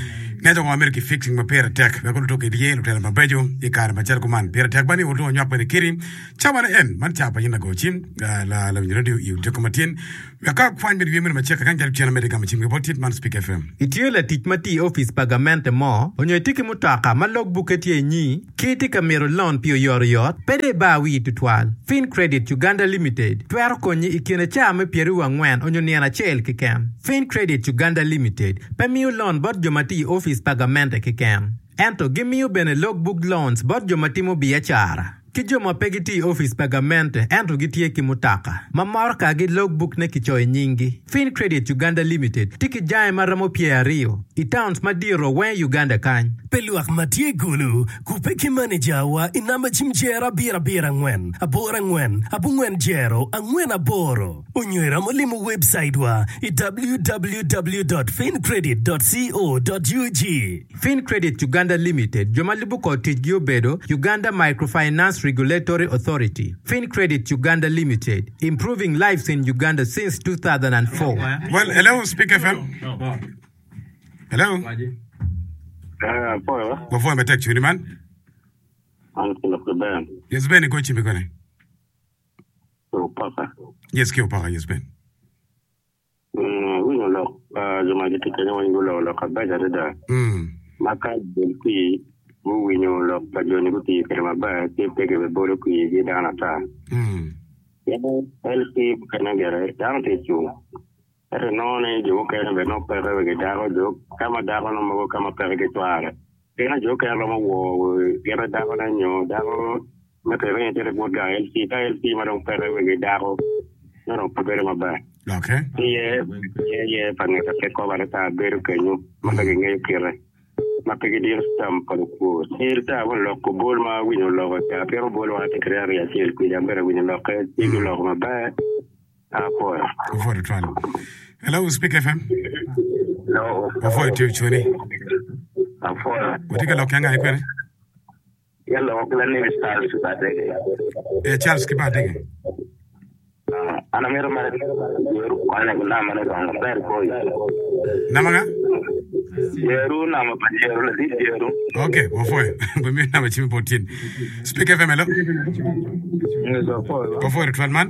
[SPEAKER 1] ne to America fixing ma pera tek ba ko to ke die lo tele ma bejo e kar ma cher ko man pera tek bani woto nya pa ne kiri chama en man cha pa yin go chim la la radio yu de ko matin ya ka kwan mi mi ma che ka kan jar chena America ma chim ko tit man speak F M
[SPEAKER 8] itio la tit mati office pagamente mo onyo tiki mutaka ma logbook etie nyi kiti kamero loan pio yor yot pede ba wi tutwal Fin Credit Uganda Limited twero konyi ikine chame pieru wangwen onyo niana chel kikem Fin Credit Uganda Limited pemiu loan bot jomati office pagamente kikem ento gimiu bene logbook loans bot jomati mo biachara Kijoma pegiti office pagamente ento gitie kimutaka. Mamorka gi logbook ne kichoy nyingi. Fin Credit Uganda Limited. Tiki jae maramo pia rio. Itowns madiro wen Uganda kany.
[SPEAKER 9] Peluak matie gulu. Kupeki manager wa inama chimjera bira bira ngwen. Abora ngwen. Abu ngwen jero. Angwen aboro. Unywera molimu website wa. w w w dot fin credit dot co dot u g.
[SPEAKER 8] Fin Credit Uganda Limited. Jomalibuko tijio bedo. Uganda Microfinance Regulatory Authority, Fin Credit Uganda Limited, improving lives in Uganda since two thousand four.
[SPEAKER 1] Well, hello, Speak F M. Hello.
[SPEAKER 7] Uh, Paul.
[SPEAKER 1] Before I text you, man.
[SPEAKER 7] I'm still up the band.
[SPEAKER 1] Yes, Ben, go to me.
[SPEAKER 7] So, Papa.
[SPEAKER 1] Yes, kill Papa, yes, Ben.
[SPEAKER 7] Hmm, we don't know. Uh, you might get to know when you look at better than
[SPEAKER 1] Hmm.
[SPEAKER 7] Maka Delphi. We know look at your nibby, Kermaba, take a border key, get down at time.
[SPEAKER 1] Hmm.
[SPEAKER 7] L P can get it down to you. I don't know any joke and no perra get down joke, come a down on my come up to get Then a joke and a war, get a down on you, down, make a range of good guy, L P, L P, Madame Perra get down. No, no, prepare my back.
[SPEAKER 1] Okay.
[SPEAKER 7] Yeah, yeah, yeah, but I take over the time, better can you, Mother Killer. Mapigidi stamp ko ko sirta won lokko bol ma wino logo ta pero bol wa te creare ya sil ku jambere wino lokko ti logo ma ba apo
[SPEAKER 1] for the trial. Hello, Speak F M.
[SPEAKER 7] no
[SPEAKER 1] Before you chuni
[SPEAKER 7] apo
[SPEAKER 1] utika lokko nga ikwere
[SPEAKER 7] yello ko la ni star su ta de
[SPEAKER 1] e Charles ki ba de
[SPEAKER 7] ana mero mare yeru ana ko na mane ko ber ko
[SPEAKER 1] namanga
[SPEAKER 7] yeru na ma pa yeru la di yeru
[SPEAKER 1] okay before we na ma chimi fourteen Speak F M. Hello. Before the trial, man.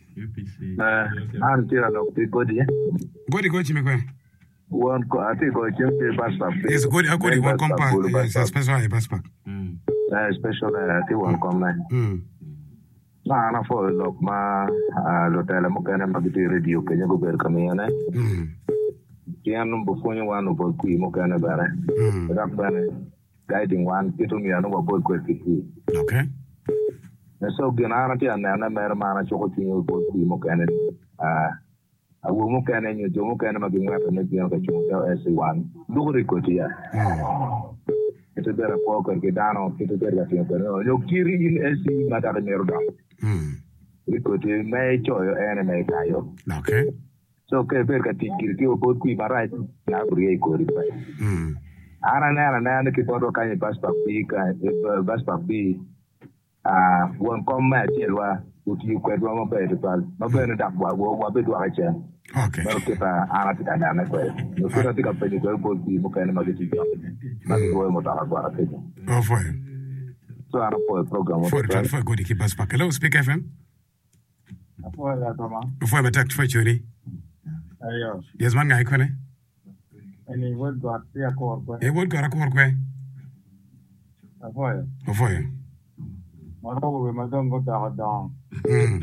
[SPEAKER 7] uh I'm tira no body
[SPEAKER 1] Body go chimi kwa
[SPEAKER 7] one ko ati ko chimpe basta
[SPEAKER 1] yes good I good one compa yes special basta
[SPEAKER 7] mm special ati one compa
[SPEAKER 1] mm
[SPEAKER 7] na na fo lok ma lo tele mo kana magiti radio kenya go ber kamiyane
[SPEAKER 1] mm
[SPEAKER 7] kian bo fonyo wanu bo ku mo kana bare
[SPEAKER 1] mm
[SPEAKER 7] da bane guiding one kitu mi anu bo ko kiti
[SPEAKER 1] okay
[SPEAKER 7] na so gina na ti ana na mer ma na choko ti bo ku mo kana ah awu mo kana nyo jo mo kana magingwa na ti ka chuo S one dugri ko ti ya ito bera po ko ke dano kito bera ti ko yo kiri in S mata ka nero da
[SPEAKER 1] mm
[SPEAKER 7] iko ti mai cho yo ene mai kayo
[SPEAKER 1] okay
[SPEAKER 7] so ke ber ka ti kiri ko bo ku barai na buri ko ri pa
[SPEAKER 1] mm
[SPEAKER 7] ara na na na ki bodo ka ni passport bi ka passport bi ah won kom ma ti wa uti ko do mo pe to pal ma be na da wa wa be do ka chen
[SPEAKER 1] okay
[SPEAKER 7] pero que ta ara ti da na ko no ko ti ka pe ni ko bo bi mo ka na ma ti ma ko mo ta ko te
[SPEAKER 1] oh for
[SPEAKER 7] so ara po program
[SPEAKER 1] for the for good keep us back. Hello, Speak F M.
[SPEAKER 7] po la toma
[SPEAKER 1] Before I text for chuni
[SPEAKER 7] ayo
[SPEAKER 1] yes man ngai kone
[SPEAKER 7] ani wod go ti ko ko
[SPEAKER 1] e wod gara ko kwe
[SPEAKER 7] apo
[SPEAKER 1] before
[SPEAKER 7] mo ko be ma don go ta da
[SPEAKER 1] mm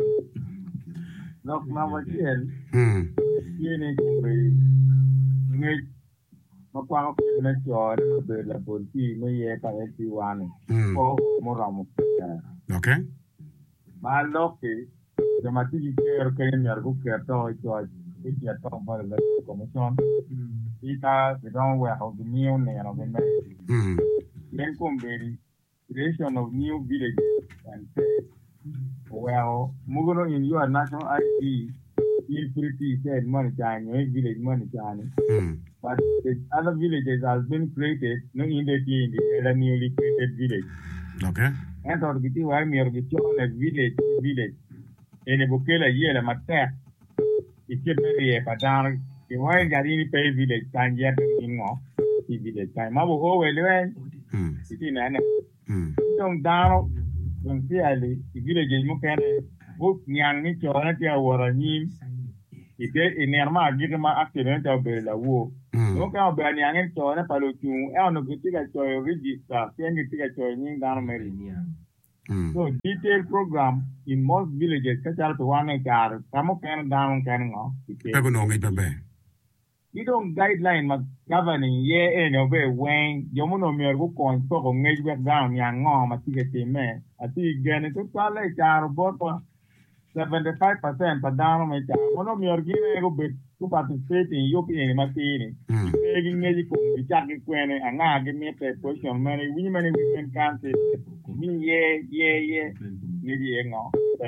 [SPEAKER 7] nok na wa chen
[SPEAKER 1] mm
[SPEAKER 7] yene ko be ngai ma kwa ko na cho be la bo ti me ye ka e ti wan
[SPEAKER 1] mm
[SPEAKER 7] ko mo ra mo
[SPEAKER 1] okay
[SPEAKER 7] ma lo ke de ma ti ke er ke ni ar ko ke to to e ti to ba la commission y ta de don we how the new ne na be
[SPEAKER 1] mm
[SPEAKER 7] then come be creation of new villages and well mugono in your national I D feel free to say money time village money time
[SPEAKER 1] mm
[SPEAKER 7] but the other villages has been created no in the in the newly created village
[SPEAKER 1] okay
[SPEAKER 7] and or giti wa mi or giti on a village village ene bokela yele matter ikete ye padar ke wa gari ni pe village kan yer ni ngo
[SPEAKER 10] T village kai ma bo o we le
[SPEAKER 1] mm
[SPEAKER 10] city na na
[SPEAKER 1] mm
[SPEAKER 10] dong dano dong ti ali village mo kene bo nyang ni cho na ti awora ni ite inerma gite ma accident o be la wo no ka be nyang ni cho na palo tu e ono gite ga cho register ten gite ga cho ni dano meri
[SPEAKER 1] mm
[SPEAKER 10] so detailed program in most villages ka chal to one car kamo kene dano kene ngo
[SPEAKER 1] e ko no ngi babe
[SPEAKER 10] you don't guideline ma governing ye e no be when yo mo no mer go kon to ko ngi be down ya ngo ma ti ke me ati gene to pale char bot seventy-five percent pa down me cha mo no mer gi go be to participate in yo pi ma ti ni e gi ngi ko bi cha gi kwene anga gi me pe position many we many women can say mi ye ye ye ni di ngo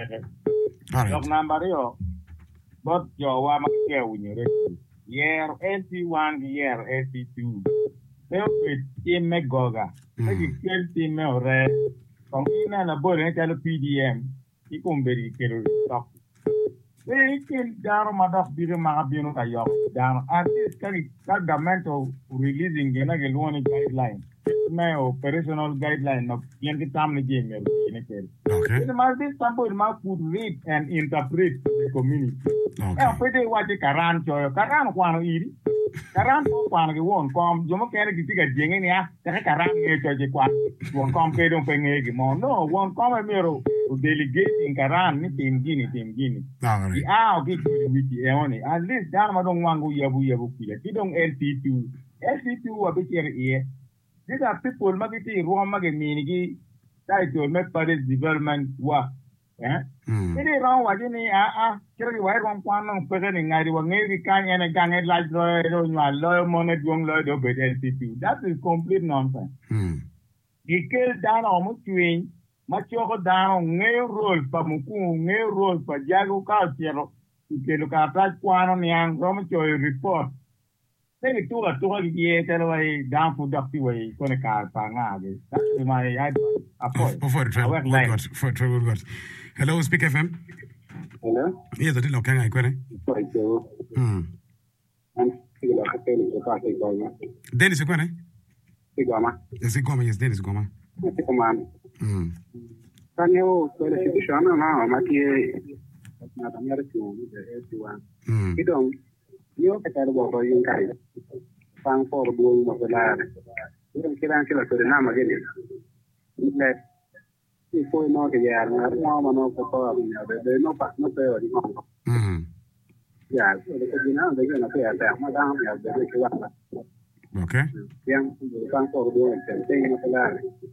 [SPEAKER 10] dok number yo bot yo wa ma ke u ni re year L C one year L C two pero team me goga e di team me ore con ina na bore ne talo P D M i comberi che lo stop e che daro ma da bire ma abino ka yo daro artist kali ka government releasing gena ge one guideline me operational guideline no yen ki tam ni jeme ne ke
[SPEAKER 1] okay
[SPEAKER 10] it must be somebody ma could read and interpret the community
[SPEAKER 1] okay
[SPEAKER 10] e pede wati karan choyo karan kwano iri karan ko kwano ge won kom jomo kene ki tiga jenge ni a ka karan nge choje kwa won kom ke don pe nge mo no won kom e mero delegating karan ni tim gini tim gini
[SPEAKER 1] all
[SPEAKER 10] di a o ki witi e oni at least dan ma don wangu yabu yabu kile ki don L C two L C two wa be chere e these are people magiti ruwa magini gi title met paris development wa eh ini ron wa ni a a kiri wa ron kwano pere ni ngari wa ngiri kanya na gange like lo lo nywa lo monet gong lo do be L C two that is complete nonsense
[SPEAKER 1] mm
[SPEAKER 10] ikel dano mo twin ma choko dano nge role pa muku nge role pa jago ka tiero ikelo ka ta kwano ni ang ro mo choy report Then it took a tour of the way down for Doctor Way, Konica, Pangage. That's my advice.
[SPEAKER 1] For travel, God, for travel, God. Hello, Speak F M.
[SPEAKER 7] Hello?
[SPEAKER 1] Yes, I didn't know. Can I quit?
[SPEAKER 7] Sorry, so.
[SPEAKER 1] Hmm.
[SPEAKER 7] I'm thinking of the penny to pass it going.
[SPEAKER 1] Dennis, you quit?
[SPEAKER 7] Sigama.
[SPEAKER 1] Yes, Sigama, yes, Dennis Goma.
[SPEAKER 7] Sigama.
[SPEAKER 1] Hmm.
[SPEAKER 7] Can you go to the situation now? Maki, not American, the L C one.
[SPEAKER 1] Hmm.
[SPEAKER 7] You don't. Yo ka tar bo yin kai fan for bo mo la idan kiran kila to na magani le si foi no ke ya na mo mo no ko ko ya de no pa no pe ri mo
[SPEAKER 1] mhm
[SPEAKER 7] ya so de ke na de na pe ya ta ma da ya de ke wa
[SPEAKER 1] okay
[SPEAKER 7] yang fan for bo te te no la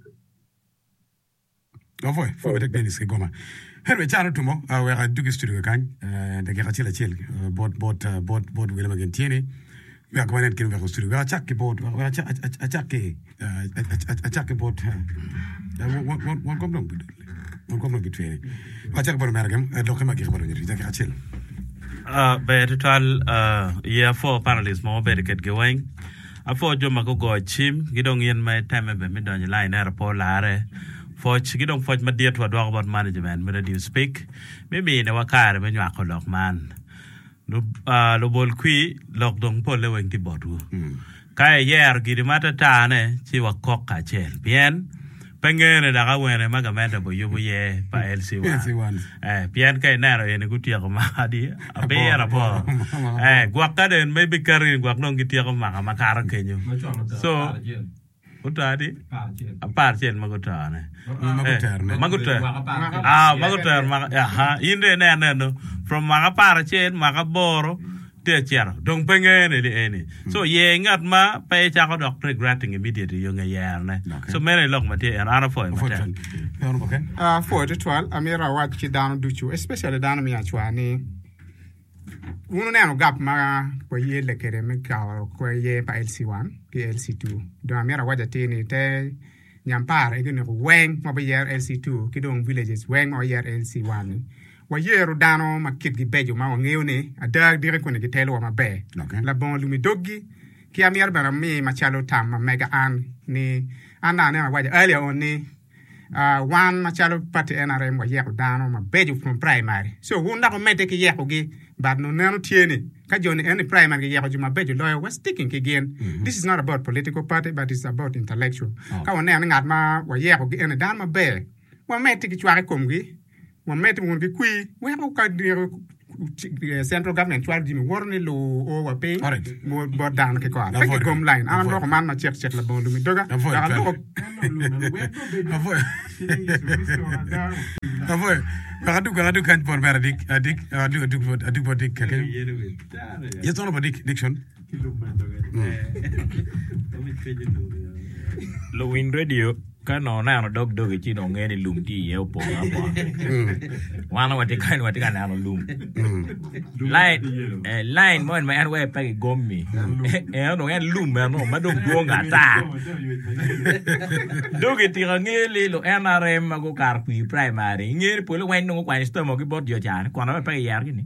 [SPEAKER 1] Go for for the Dennis Goma. Herwe charo tumo we ga dugi studio kan de ga chila chil bot bot bot bot wele magen tiene we ga wanen kin we ga studio ga chak bot we ga chak a chak bot won won won kom dong won kom dong bitwe wa chak bor mergam do kema gi xabaru ni ga chil
[SPEAKER 11] uh be total uh yeah for panelists mo be ket ge wang afo joma ko go chim gidong yen mai time be mi don line airport lare Foch gidong foch ma diet wa dog about management me do speak maybe ne wakare me nywa ko lok man lo uh, lo bol kui lok dong po le wen ti botu kai yer gidi mata tane chi wa kok ka chel bien pengene da ga wene maga menda bo yubu ye pa L C one eh bien kai naro ene gutia ko ma di abera po eh gwaka den maybe karin gwak non gitia ko ma ma kar kenyo so Utadi? Apart chen magutane.
[SPEAKER 1] Magutane.
[SPEAKER 11] Magutane. Ah, magutane. Aha, inde ne ne no. From magapar chen magaboro te chero. Dong pengene di eni. So ye ngat ma pe cha ko doctor regretting immediately yung yer ne. So many lok ma te ana fo ma.
[SPEAKER 2] Ah, for the twelve amira watch down duchu, especially down mi achwa ni. Uno ne no gap ma ko ye le kere me ka ko ye pa L C one ki L C two do amira waja tini te nyampare e no weng mo be yer L C two ki dong villages weng o yer L C one wa yeru dano ma kit gi bejo ma ngeu ne ada dire ko ne gi telo ma be la bon lumi doggi ki amira bara mi ma chalo tam ma mega an ni ana ne waja earlier on ni uh, one machalo party N R M wa yeko dano ma beju from primary so wunda ko mete ki yeko gi but no nano tieni ka joni any primary yeko juma beju lawyer was sticking again mm-hmm. This is not about political party but it's about intellectual oh. Ka wona ngat ma wa yeko gi en dan ma be wa mete ki chware kom gi wa mete mun gi kui wa ko ka central government twelve di mi worni lo o wa pe mo bo dan ke ko ala ke gom line an do ko man ma check check la bon mi doga da ko
[SPEAKER 1] avoy avoy paradu paradu kan por beradik adik adu adu adu bodik ke yes on bodik diction
[SPEAKER 4] lo win radio ka no na no dog dog chi no ngeni lum ti ye po ma po wana wati kan wati kan na no lum line eh line mo ma an we pa gommi e no ngeni lum no ma do go ngata dog ti ngeli lo N R M ma go kar pi primary ngeri po lo wen no kwa sto mo ki bot yo chan kwa no pa yar gini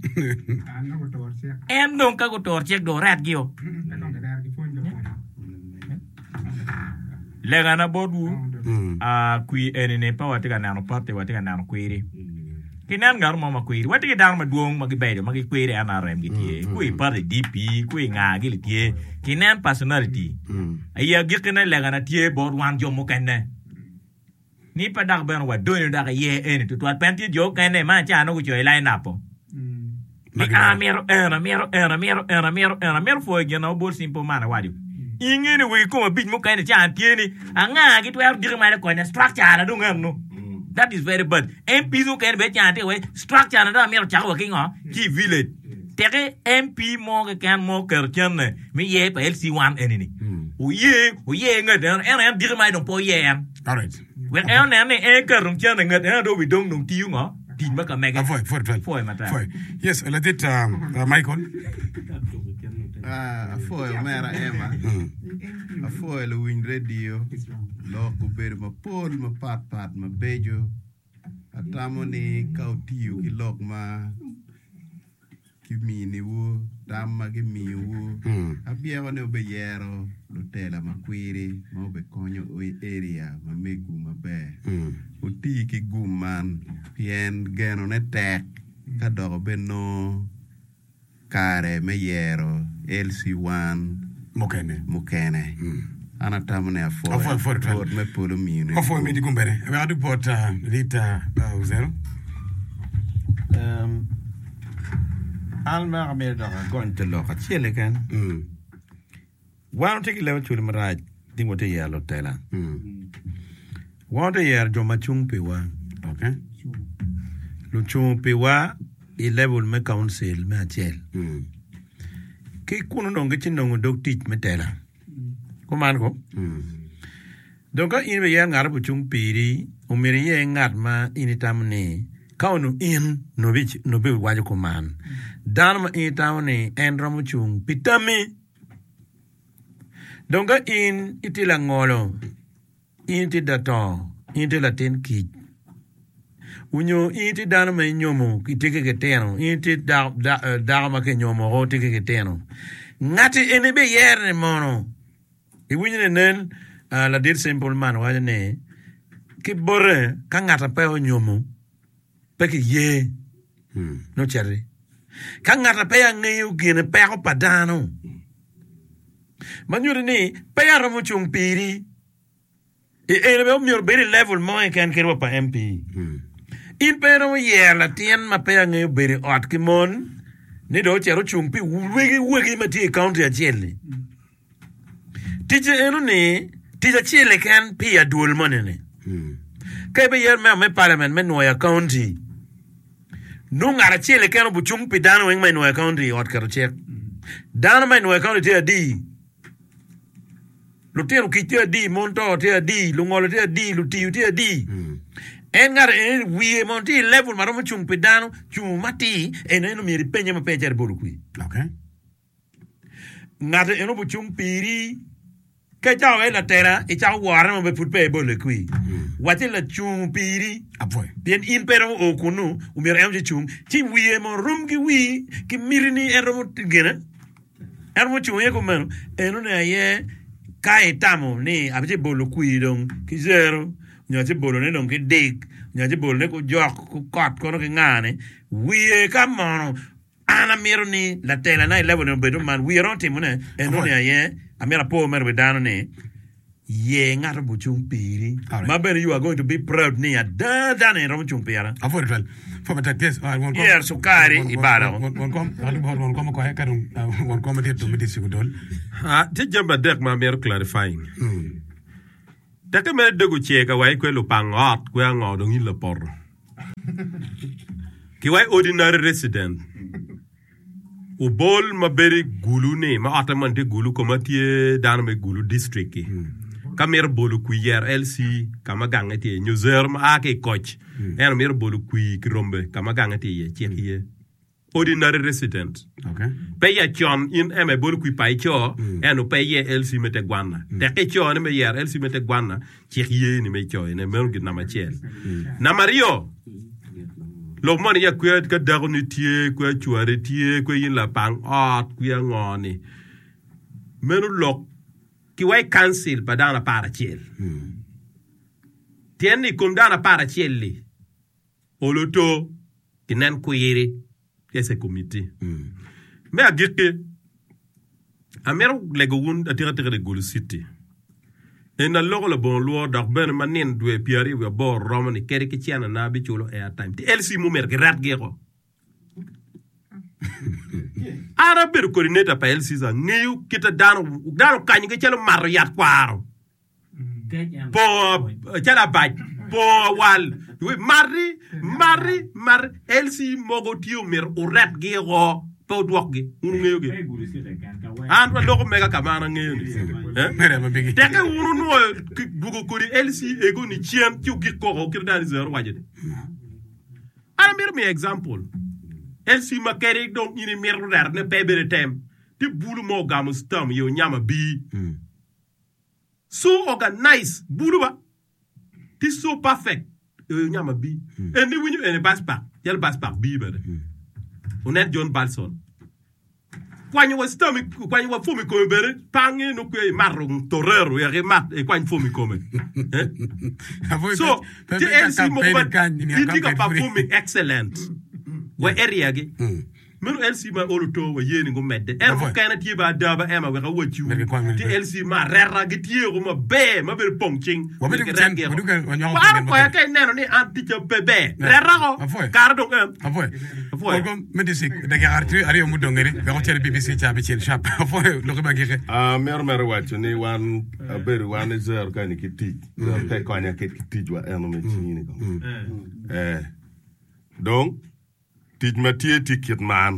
[SPEAKER 4] en don ka go tor check do rat gio lega na bodu a kui enene pa wati ka nano parte wati ka nano kwiri kinan gar mo ma kwiri wati ka dang ma duong ma gibedo ma kwiri N R M gitie kui parte D P kui nga gi tie kinan personality aya gikene lega na tie bod wan jo mo kenne ni pa dag ben wa do ni dag ye en to twat penti jo kenne ma cha no go jo line up mi a mero era mero era mero era mero era mero fo ge no bol simple man wadi ingene we ko big mo kind cha antieni anga gitu er dir ma ko na structure na do ngam no that is very bad M P so can be cha ante we structure na da mer cha ko kingo ki village tere M P mo ke kan mo ker ken mi ye pa L C one enini o ye o ye ngat er er dir ma do po ye am
[SPEAKER 1] all right
[SPEAKER 4] we er na ne e ker rum chen ngat er do we dong dong ti ngo tin ma ka mega
[SPEAKER 1] foi foi
[SPEAKER 4] foi mata
[SPEAKER 1] foi yes let it um, uh, Michael
[SPEAKER 6] Ah, foi mera Emma. A foi lo win radio. Lo ko ber ma pol ma pat pat ma bejo. Atamo ni kautiu ki lok ma ki mi ni wo tamma ki mi wo. Abia wane obe yero lo tela ma kwiri ma obe konyo o area ma megu ma be. Uti ki guman pien geno ne tek ka dogo beno kare me yero L C one
[SPEAKER 1] mokene
[SPEAKER 6] mokene ana tamne afo
[SPEAKER 1] afo for
[SPEAKER 6] for me polo mine
[SPEAKER 1] afo mi digumbere we adu pota lita zero
[SPEAKER 6] um alma me da gon te lo ka chele kan mm wan te level chul maraj dingo te yalo tela mm wan te yer jo machung pe wa
[SPEAKER 1] okay
[SPEAKER 6] lo chung pe wa i level me council me achel mm ke kuno no ngi chinno dog teach me tela ko man ko mm donc in be yang ngar bu chung piri o mere ye ngat ma in tamni ka no in no bi no be wa ko man dan ma in tamni en ram chung pitami donc in itila ngolo in ti dato in ti latin ki unyo iti dana me nyomo kiteke keteno iti da da da ma ke nyomo ho teke keteno ngati ene be yerne mono e winyne nen la dir simple man wa ne ki bore ka ngata pe o nyomo pe ke ye no chere ka ngata pe ngeyu gene pe ko padano manyure ni pe ara mo chung piri e ene be mi be level mo kan kero pa M P in pero ye la tien ma pe nge beri ot kimon ni do chero chumpi wigi wigi ma ti county a chele tije eno ne tije chele kan pi a dual monene ke be yer me me parliament me no ya county no ngara chele kan bu chumpi dano wen me no ya county ot karo chek dano me no ya county te di lu tero ki te di monto te di lu ngolo te di lu ti te di en ngar en wie monti level maro chung pedano chung mati en eno mi ripenya ma pejer bolu qui
[SPEAKER 1] okay
[SPEAKER 6] ngar eno bu chung piri ke chao e la tera e chao wara ma be put pe bolu qui wati la chung piri
[SPEAKER 1] apoy
[SPEAKER 6] bien in pero o kunu u mi rem chung ti wie mo rum ki wi ki mirini ero gena ero chung e ko meno eno ne ye kai tamo ni abje bolu qui don ki zero nya ti bolo ne non ke dik nya ti bolo ne ku jok ku kot ko no ke ngane wie ka mono ana miro ni la tela na eleven no bedo man we ron tim ne e no ne ye amira po mer bedano ne ye ngato bu chumpiri ma bene you are going to be proud ni ada dane rom chumpira
[SPEAKER 1] avoid well for that yes won
[SPEAKER 6] kom yer sukari ibara
[SPEAKER 1] won kom won kom ko he kadum won kom de to meti sigudol
[SPEAKER 3] ah ti jamba dek ma mer clarifying dek me degu cheka wai ko lu pangot ko ngodo ngi le por ki wai ordinary resident u bol ma beri gulu ne ma ataman de gulu ko matie dan me gulu district ki kamer bolu ku yer L C kama gangati nyuzer ma ake coach en mer bolu ku krombe kama gangati ye chekie ordinary resident
[SPEAKER 1] okay
[SPEAKER 3] pay ya chon in eme bolu ku pay cho en o pay ye L C mete gwana de ke cho ne me yer L C mete gwana chekie ni me cho ne mer gina ma chel na mario lo moni ya ku ka dago ni tie ku chuare tie ku yin la pang ot ku ya ngoni menu lok ki wai council pa dana para chel tieni kum dana para chelli oloto kinen ku yiri ese committee me agike amero lego wun atira tira de gol city en allo le bon lo dak ben manin dwe piari we bor romani keri ki chiana na bi chulo air time ti elsi mu mer grat gero ara ber coordinator pa elsi za ngiu kita dano dano kanyi ke chelo mar yat kwaro po chala baj po wal we mari mari mar elsi mogo tio mer urat gero po dwok gi unu ngiu gi an wa loko mega kamana ngiu ni eh
[SPEAKER 1] mere ma bigi
[SPEAKER 3] te ke unu no bugo ko di elsi ego ni chien ti gi ko ko kirdan zero wajede ara mer mi example elsi ma kere donc ini meru dar ne pebere tem ti bulu mo gamu stam yo nyama bi so organize bulu ba ti so perfect yo nyama bi en ni winyu en baspa yel baspa bi bere onet John Balson kwanyu wa stam kwanyu wa fumi ko bere pangi no ko marung torero ya remat e kwanyu fumi ko me so ti elsi mo ba ti ka pa fumi excellent wa area gi mero L C ma oluto wa yeni go medde er ko kana ti ba daba ema wa wachu ti L C ma rera gi ti go ma be ma be pongching
[SPEAKER 1] wa be sen wa duka wa nyaw
[SPEAKER 3] ko ya kay neno ni anti ci bebe rera go kar do em
[SPEAKER 1] afoy afoy ko medisik da ga arti ari mu dongere ba ko tere B B C cha be chen shap afoy lo ko ba gi
[SPEAKER 5] ah mer mer wachu ni wan ber wan zer kan ki ti zer kay ko nya ki ti wa eno me chini ko eh donc tij matie ticket man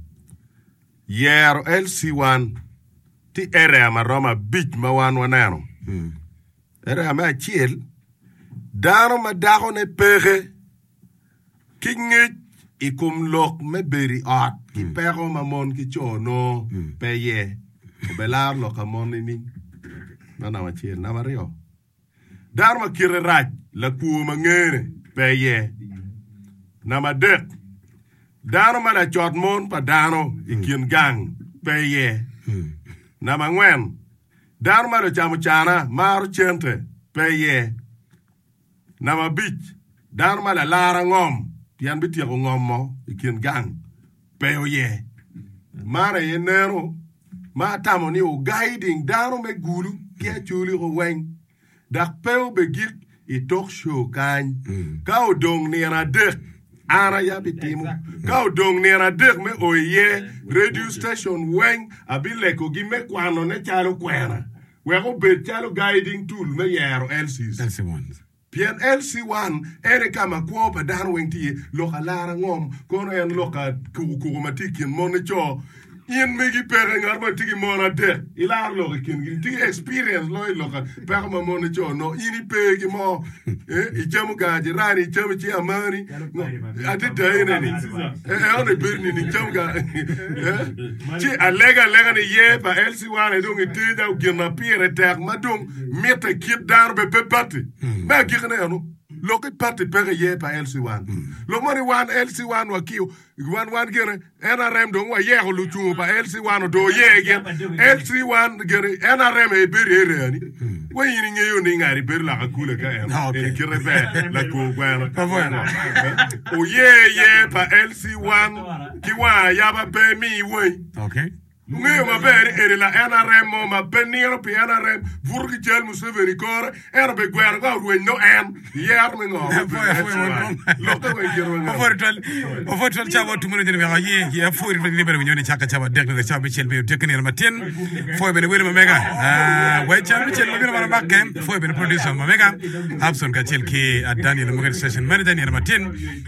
[SPEAKER 5] yer L C one ti ere ma roma big ma wan wanano ere ma chiel daro ma dago ne pere kingi ikum lok me beri at ki pero ma mon ki chono peye belar lo ka mon ni na na ma chiel na mario dar ma kire raj la ku ma ngere peye na ma dek dano mala chot mon pa dano ikin gang peye na mangwen dano mala chamu chana maru chente peye na mabich dano mala lara ngom pian bitia ko ngom mo ikin gang peye mara yenero ma tamo ni o guiding dano me gulu ke chuli ko wen dak peu be gik i talk show kan ka o dong ni na dek ara ya bitimu ka odong ne na dek me oye radio station wen abile ko gi me kwano ne chalo kwera we go be chalo guiding tool me yero L C
[SPEAKER 1] L C one
[SPEAKER 5] Pien L C one ere kama kwa pa dan wen ti lo lara ngom kono en lo ka ku ku matiki mon cho yen me gi pere ngar ba tigi mona de ila lo kin gi tigi experience lo lo ka per ma mon cho no ini pe gi mo eh i jamu ga ji rani jamu ci amani ati de ne ni eh on e berni ni jamu ga ci alega lega ni ye ba L C one e donc ti da gi na pire ter ma donc meta kit dar be pe parti ba gi ne anu lo ke parti pere ye pa L C one lo moni wan L C one wa kiu wan wan gere N R M don wa ye lu chu pa L C one do ye ge L C one gere N R M e beri re ani wa yini ngeyo ni ngari ber la kule ka en en kirebe la ko gwana
[SPEAKER 1] Pa bueno.
[SPEAKER 5] o ye ye pa L C one ki wa ya ba pe mi we
[SPEAKER 1] Okay.
[SPEAKER 5] ngeyo ma ber ere la N R M mo ma beniro pe N R M burgi jel Museveni kor er be gwana ga ruwe no en yer me ngo lo ko ngi jero
[SPEAKER 1] O for tol o for tol chabo tumuno jeni ga ye ye for ri ni bere nyoni chaka chaba dek ga chaba chel be tekni ma tin fo be wele ma mega ah way chaba chel be ma bakke fo be producer ma mega abson ka chel ki Daniel Mugabe session manager ni ma tin